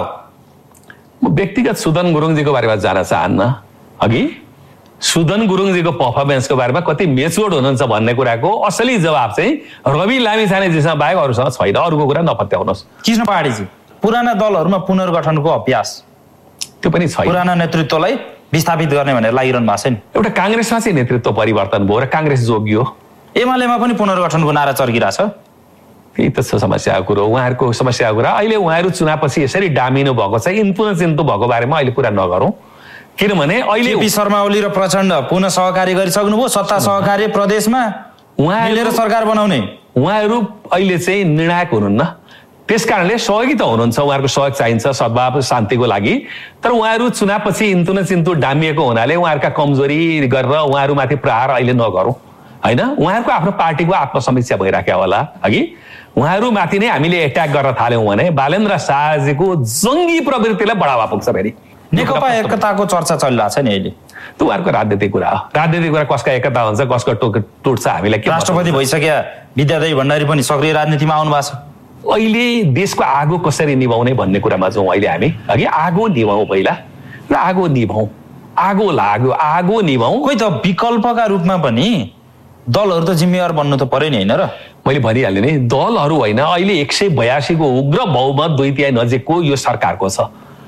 म व्यक्तिगत सुदन गुरुङजीको बारेमा जान चाहन्न। अघि सुदन गुरुङजीको पर्फर्मेन्सको बारेमा कति मेच्योर्ड हुनुहुन्छ भन्ने कुराको असली जवाब चाहिँ रवि लामिछानेजीसँग बाहेक अरूसँग छैन। अरूको कुरा नपत्याउनुहोस्। कृष्ण पहाडीजी, पुराना दलहरूमा पुनर्गठनको अभ्यास त्यो पनि छैन। पुराना नेतृत्वलाई विस्थापित गर्ने भनेर लागिरहनु भएको छ नि। एउटा काङ्ग्रेसमा चाहिँ नेतृत्व परिवर्तन भयो र काङ्ग्रेस जोगियो। एमालेमा पनि पुनर्गठनको नारा चर्किरहेछ। त्यही त छ समस्याको कुरो, उहाँहरूको समस्याको कुरा। अहिले उहाँहरू चुनावपछि यसरी डामिनु भएको छ, इन्फ्लुएन्स भएको बारेमा अहिले कुरा नगरौँ। किनभने अहिले केपी शर्मा ओली र प्रचण्ड पुनः सहकारी गरिसक्नुभयो। सत्ता सहकारी प्रदेशमा उहाँले सरकार बनाउने। उहाँहरू अहिले चाहिँ निर्णायक हुनुहुन्न। त्यस कारणले सहयोगी त हुनुहुन्छ, उहाँहरूको सहयोग चाहिन्छ सद्भाव शान्तिको लागि। तर उहाँहरू चुनावपछि इन्तु डामिएको हुनाले उहाँहरूका कमजोरी गरेर उहाँहरूमाथि प्रहार अहिले नगरौँ होइन। उहाँहरूको आफ्नो पार्टीको आत्मसमीक्षा भइराख्यो होला। अघि उहाँहरूमाथि नै हामीले एट्याक गर्न थाल्यौँ भने बालेन्द्र शाहजीको जङ्गी प्रवृत्तिलाई बढावा पुग्छ। फेरि नेकपा एकताको चर्चा चलिरहेछ नि अहिले। त्यो उहाँहरूको राजनीतिक कुरा हो। राजनीतिक कुरा कसका एकता हुन्छ, कसको टुट्छ हामीलाई के। राष्ट्रपति भइसक्या विद्यादेवी भण्डारी पनि सक्रिय राजनीतिमा आउनु भएको छ। अहिले देशको आगो कसरी निभाउने भन्ने कुरामा जाउँ। अहिले हामी अघि आगो निभाउँ पहिला र आगो निभाउँ। आगो लाग्यो, आगो निभाउँ। खोइ त विकल्पका रूपमा पनि दलहरू त जिम्मेवार बन्नु त पर्यो नि होइन र। मैले भनिहालेँ नि, दलहरू होइन। अहिले 182 को उग्र बहुमत 2/3 नजिकको यो सरकारको छ।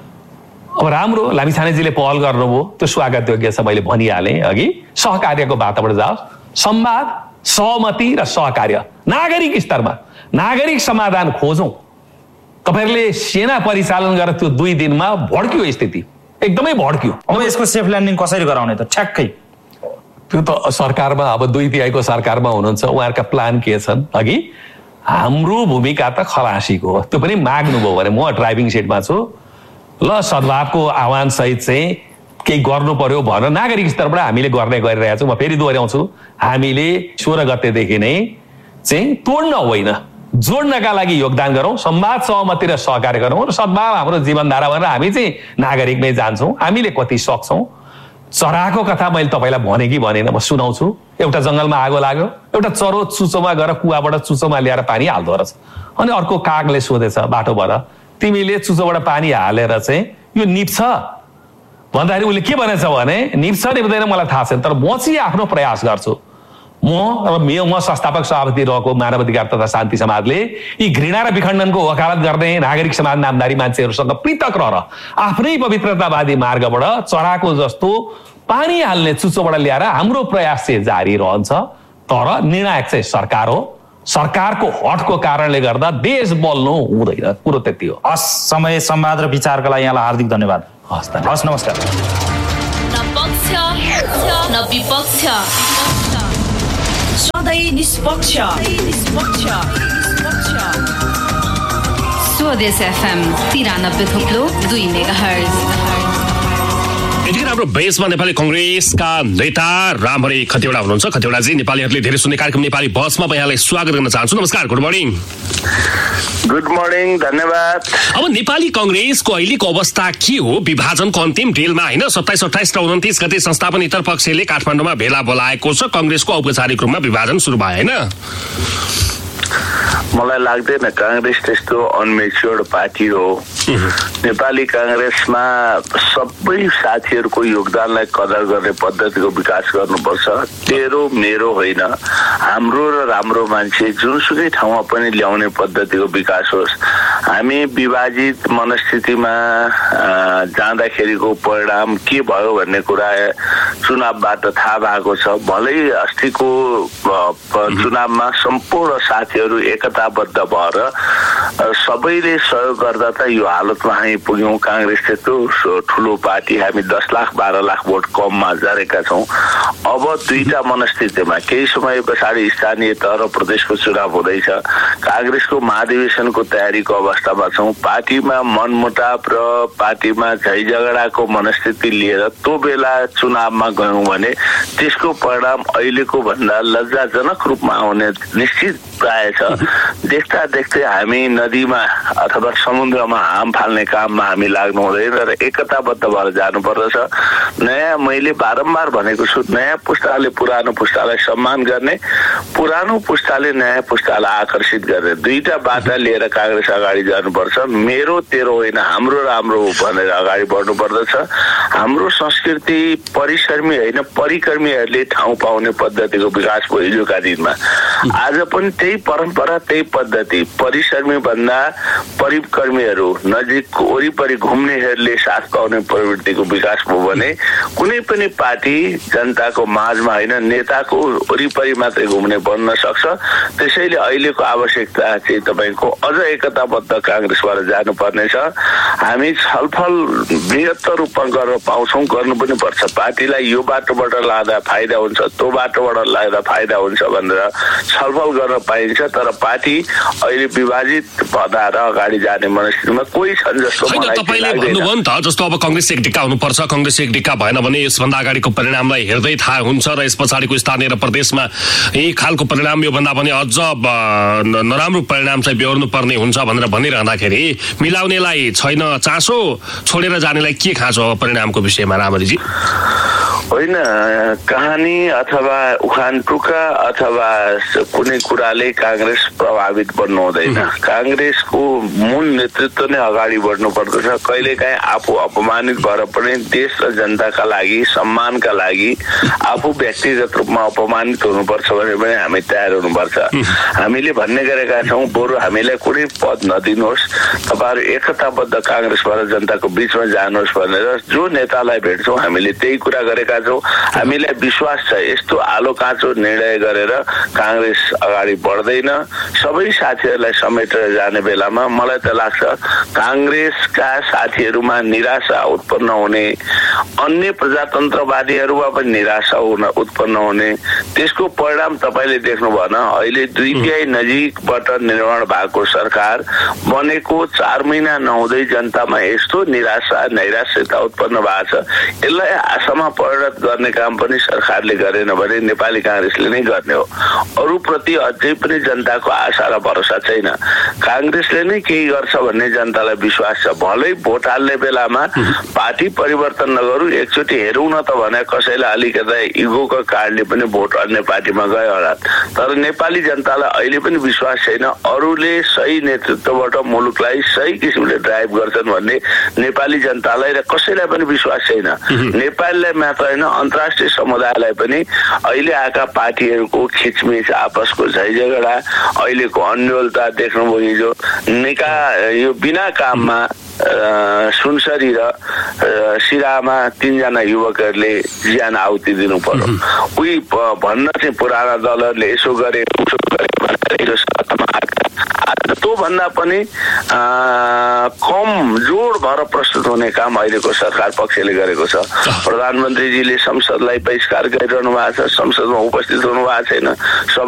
अब राम्रो लामिछानेजीले पहल गर्नुभयो, त्यो स्वागत योग्य छ। मैले भनिहालेँ अघि, सहकार्यको वातावरण जाओस्, संवाद, सहमति र सहकार्य नागरिक स्तरमा नागरिक समाधान खोजौँ। तपाईँहरूले सेना परिचालन गरेर त्यो 2 दिनमा भड्कियो, स्थिति एकदमै भड्कियो। अब यसको सेफ ल्यान्डिङ कसरी गराउने त? ठ्याक्कै त्यो त सरकारमा, अब 2/3 सरकारमा हुनुहुन्छ, उहाँहरूका प्लान के छन्? अघि हाम्रो भूमिका त खलासीको हो, त्यो पनि माग्नुभयो भने म ड्राइभिङ सिटमा छु। ल सद्भावको आह्वान सहित चाहिँ केही गर्नु पर्यो भनेर नागरिक स्तरबाट हामीले गर्ने गरिरहेका छौँ। म फेरि दोहोऱ्याउँछु, हामीले 16 गतेदेखि नै चाहिँ तोड्न होइन, जोड्नका लागि योगदान गरौँ, संवाद सहमति र सहकार्य गरौँ र सद्भाव हाम्रो जीवनधारा भनेर हामी चाहिँ नागरिकमै जान्छौँ। हामीले कति सक्छौँ। चराको कथा मैले तपाईँलाई भने कि भनेन, म सुनाउँछु। एउटा जङ्गलमा आगो लाग्यो, एउटा चरो चुचोमा गएर कुवाबाट चुचोमा ल्याएर पानी हाल्दो रहेछ। अनि अर्को कागले सोधेछ बाटोबाट, तिमीले चुचोबाट पानी हालेर चाहिँ यो निप्छ भन्दाखेरि उसले के भनेछ भने, निप्छ निप्दैन मलाई थाहा छैन, तर म चाहिँ आफ्नो प्रयास गर्छु। म संस्थापक सभापति रहेको मानव अधिकार तथा शान्ति समाजले यी घृणा र विखण्डनको वकालत गर्ने नागरिक समाज नामदारी मान्छेहरूसँग पृथक रहेर आफ्नै पवित्रतावादी मार्गबाट चराको जस्तो पानी हाल्ने चुचोबाट ल्याएर हाम्रो प्रयास चाहिँ जारी रहन्छ। तर निर्णायक चाहिँ सरकार हो। सरकारको हटको कारणले गर्दा देश बल्नु हुँदैन। कुरो त्यति हो। हस्, समय संवाद र विचारका लागि यहाँलाई हार्दिक धन्यवाद। हस्, नमस्कार। न पक्ष न विपक्ष, सधैँ निष्पक्ष। स्वदेश FM 93.2 मेगाहर्ज। यतिखेर हाम्रो बेसमा नेपाली कङ्ग्रेसका नेता रामहरि खतिवडा हुनुहुन्छ। खतिवडाजी, नेपालीहरूले धेरै सुन्ने कार्यक्रम नेपाली बसमा यहाँलाई स्वागत गर्न चाहन्छु। नमस्कार, गुड मर्निङ। गुड मर्निङ, धन्यवाद। अब नेपाली कङ्ग्रेसको अहिलेको अवस्था के हो? विभाजनको अन्तिम ढिलमा होइन, 27, 28 र 29 गते संस्थापन इतर पक्षले काठमाडौँमा भेला बोलाएको छ। कङ्ग्रेसको औपचारिक रूपमा विभाजन सुरु भयो होइन? मलाई लाग्दैन कांग्रेस त्यस्तो अनमेच्योर्ड पार्टी हो। नेपाली कांग्रेसमा सबै साथीहरूको योगदानलाई कदर गर्ने पद्धतिको विकास गर्नुपर्छ। तेरो मेरो होइन, हाम्रो र राम्रो मान्छे जुनसुकै ठाउँमा पनि ल्याउने पद्धतिको विकास होस्। हामी विभाजित मनस्थितिमा जाँदाखेरिको परिणाम के भयो भन्ने कुरा चुनावबाट थाहा भएको छ। भलै अस्तिको चुनावमा सम्पूर्ण साथीहरू एकताबद्ध भएर सबैले सहयोग गर्दा त यो हालतमा हामी पुग्यौँ। कांग्रेस त्यत्रो ठुलो पार्टी, हामी 10 लाख 12 लाख भोट कममा झरेका छौँ। अब दुईटा मनस्थितिमा केही समय पछाडि स्थानीय तह र प्रदेशको चुनाव हुँदैछ। कांग्रेसको महाधिवेशनको तयारीको अवस्थामा छौँ। पार्टीमा मनमुटाव र पार्टीमा झैझगडाको मनस्थिति लिएर त्यो बेला चुनावमा गयौँ भने त्यसको परिणाम अहिलेको भन्दा लज्जाजनक रूपमा आउने निश्चित प्राय छ। देख्दा देख्दै हामी नदीमा अथवा समुद्रमा हाम फाल्ने काममा हामी लाग्नु हुँदैन र एकताबद्ध भएर जानुपर्दछ। नयाँ, मैले बारम्बार भनेको छु, नयाँ पुस्ताले पुरानो पुस्तालाई सम्मान गर्ने, पुरानो पुस्ताले नयाँ पुस्तालाई आकर्षित गर्ने, दुईटा बाटा लिएर कांग्रेस अगाडि जानुपर्छ। मेरो तेरो होइन, हाम्रो राम्रो भनेर अगाडि बढ्नु पर्दछ। हाम्रो संस्कृति परिश्रमी होइन, परिकर्मीहरूले ठाउँ पाउने पद्धतिको विकास भयो हिजोका दिनमा। आज पनि त्यही परम्परा, त्यही पद्धति, परिश्रमी भन्दा परिकर्मीहरू नजिक वरिपरि घुम्नेहरूले साथ पाउने प्रवृत्तिको विकास भयो भने कुनै पनि पार्टी जनताको माझमा होइन, नेताको वरिपरि मात्रै घुम्ने बन्न सक्छ। त्यसैले अहिलेको आवश्यकता चाहिँ तपाईँको अझ एकताबद्ध कांग्रेसबाट जानुपर्नेछ। हामी छलफल बृहत्तर रूपमा गर्न पाउँछौँ, गर्नु पनि पर्छ। पार्टीलाई यो बाटोबाट लाँदा फाइदा हुन्छ, त्यो बाटोबाट लाँदा फाइदा हुन्छ भनेर छलफल गर्न पाइन्छ। तर पार्टी अहिले विभाजित भएर अगाडि जाने मनस्थितिमा कोही छन् जस्तो मलाई भन्नुभयो नि त। जस्तो अब कांग्रेस एक ढिक्का हुनुपर्छ, कांग्रेस एक ढिक्का भएन भने यसभन्दा अगाडिको परिणामलाई हेर्दै थाहा हुन्छ र यस पछाडिको स्थानीय र प्रदेशमा यही खालको परिणाम योभन्दा पनि अझ नराम्रो परिणाम चाहिँ बेहोर्नु पर्ने हुन्छ भनेर भनिरहँदाखेरि मिलाउनेलाई छैन चासो, छोडेर जानेलाई के खाँचो परिणामको विषयमा रामहरिजी? होइन, कहानी अथवा उखान टुक्का अथवा कुनै कुराले कांग्रेस प्रभावित बन्नु हुँदैन। कांग्रेसको मूल नेतृत्व नै अगाडि बढ्नु पर्दछ। कहिलेकाहीँ आफू अपमानित भएर पनि देश र जनताका लागि, सम्मानका लागि आफू व्यक्तिगत रूपमा अपमानित हुनुपर्छ भने पनि हामी तयार हुनुपर्छ। हामीले भन्ने गरेका छौँ, बरु हामीलाई कुनै पद नदिनुहोस्, तपाईँहरू एकताबद्ध कांग्रेसबाट जनताको बिचमा जानुहोस् भनेर जो नेतालाई भेट्छौँ हामीले त्यही कुरा गरेका छौँ। हामीलाई विश्वास छ यस्तो आलो काँचो निर्णय गरेर कांग्रेस अगाडि बढ्दैन। सबै साथीहरूलाई समेटेर जाने बेलामा मलाई त लाग्छ कांग्रेसका साथीहरूमा निराशा उत्पन्न हुने, अन्य प्रजातन्त्रवादीहरूमा पनि निराशा उत्पन्न हुने, त्यसको परिणाम तपाईँले देख्नु भएन। अहिले 2/3 नजिकबाट निर्माण भएको सरकार बनेको 4 महिना नहुँदै जनतामा यस्तो निराशा नैराश्यता उत्पन्न भएको छ। यसलाई आशामा परेर मद्दत गर्ने काम पनि सरकारले गरेन भने नेपाली कांग्रेसले नै गर्ने हो। अरूप्रति अझै पनि जनताको आशा र भरोसा छैन। कांग्रेसले नै केही गर्छ भन्ने जनतालाई विश्वास छ। भलै भोट हाल्ने बेलामा पार्टी परिवर्तन नगरौँ, एकचोटि हेरौँ न त भने कसैलाई अलिकता इगोको कारणले पनि भोट अन्य पार्टीमा गयो होला। तर नेपाली जनतालाई अहिले पनि विश्वास छैन अरूले सही नेतृत्वबाट मुलुकलाई सही किसिमले ड्राइभ गर्छन् भन्ने नेपाली जनतालाई र कसैलाई पनि विश्वास छैन। नेपाललाई मात्र होइन अन्तर्राष्ट्रिय समुदायलाई पनि अहिले आएका पार्टीहरूको खिचमिच, आपसको झैझगडा, अहिलेको अन्योलता देख्नुभयो। हिजो यो बिना काममा सुनसरी र सिरामा 3 जना युवकहरूले ज्यान आहुति दिनु पर्यो। उही भन्न चाहिँ पुराना दलहरूले यसो गरे उसो गरे त्यो भन्दा पनि कम जोड भएर प्रस्तुत हुने काम अहिलेको सरकार पक्षले गरेको छ। प्रधानमन्त्रीजीले संसदलाई बहिष्कार गरिरहनु भएको छ, संसदमा उपस्थित हुनु भएको छैन।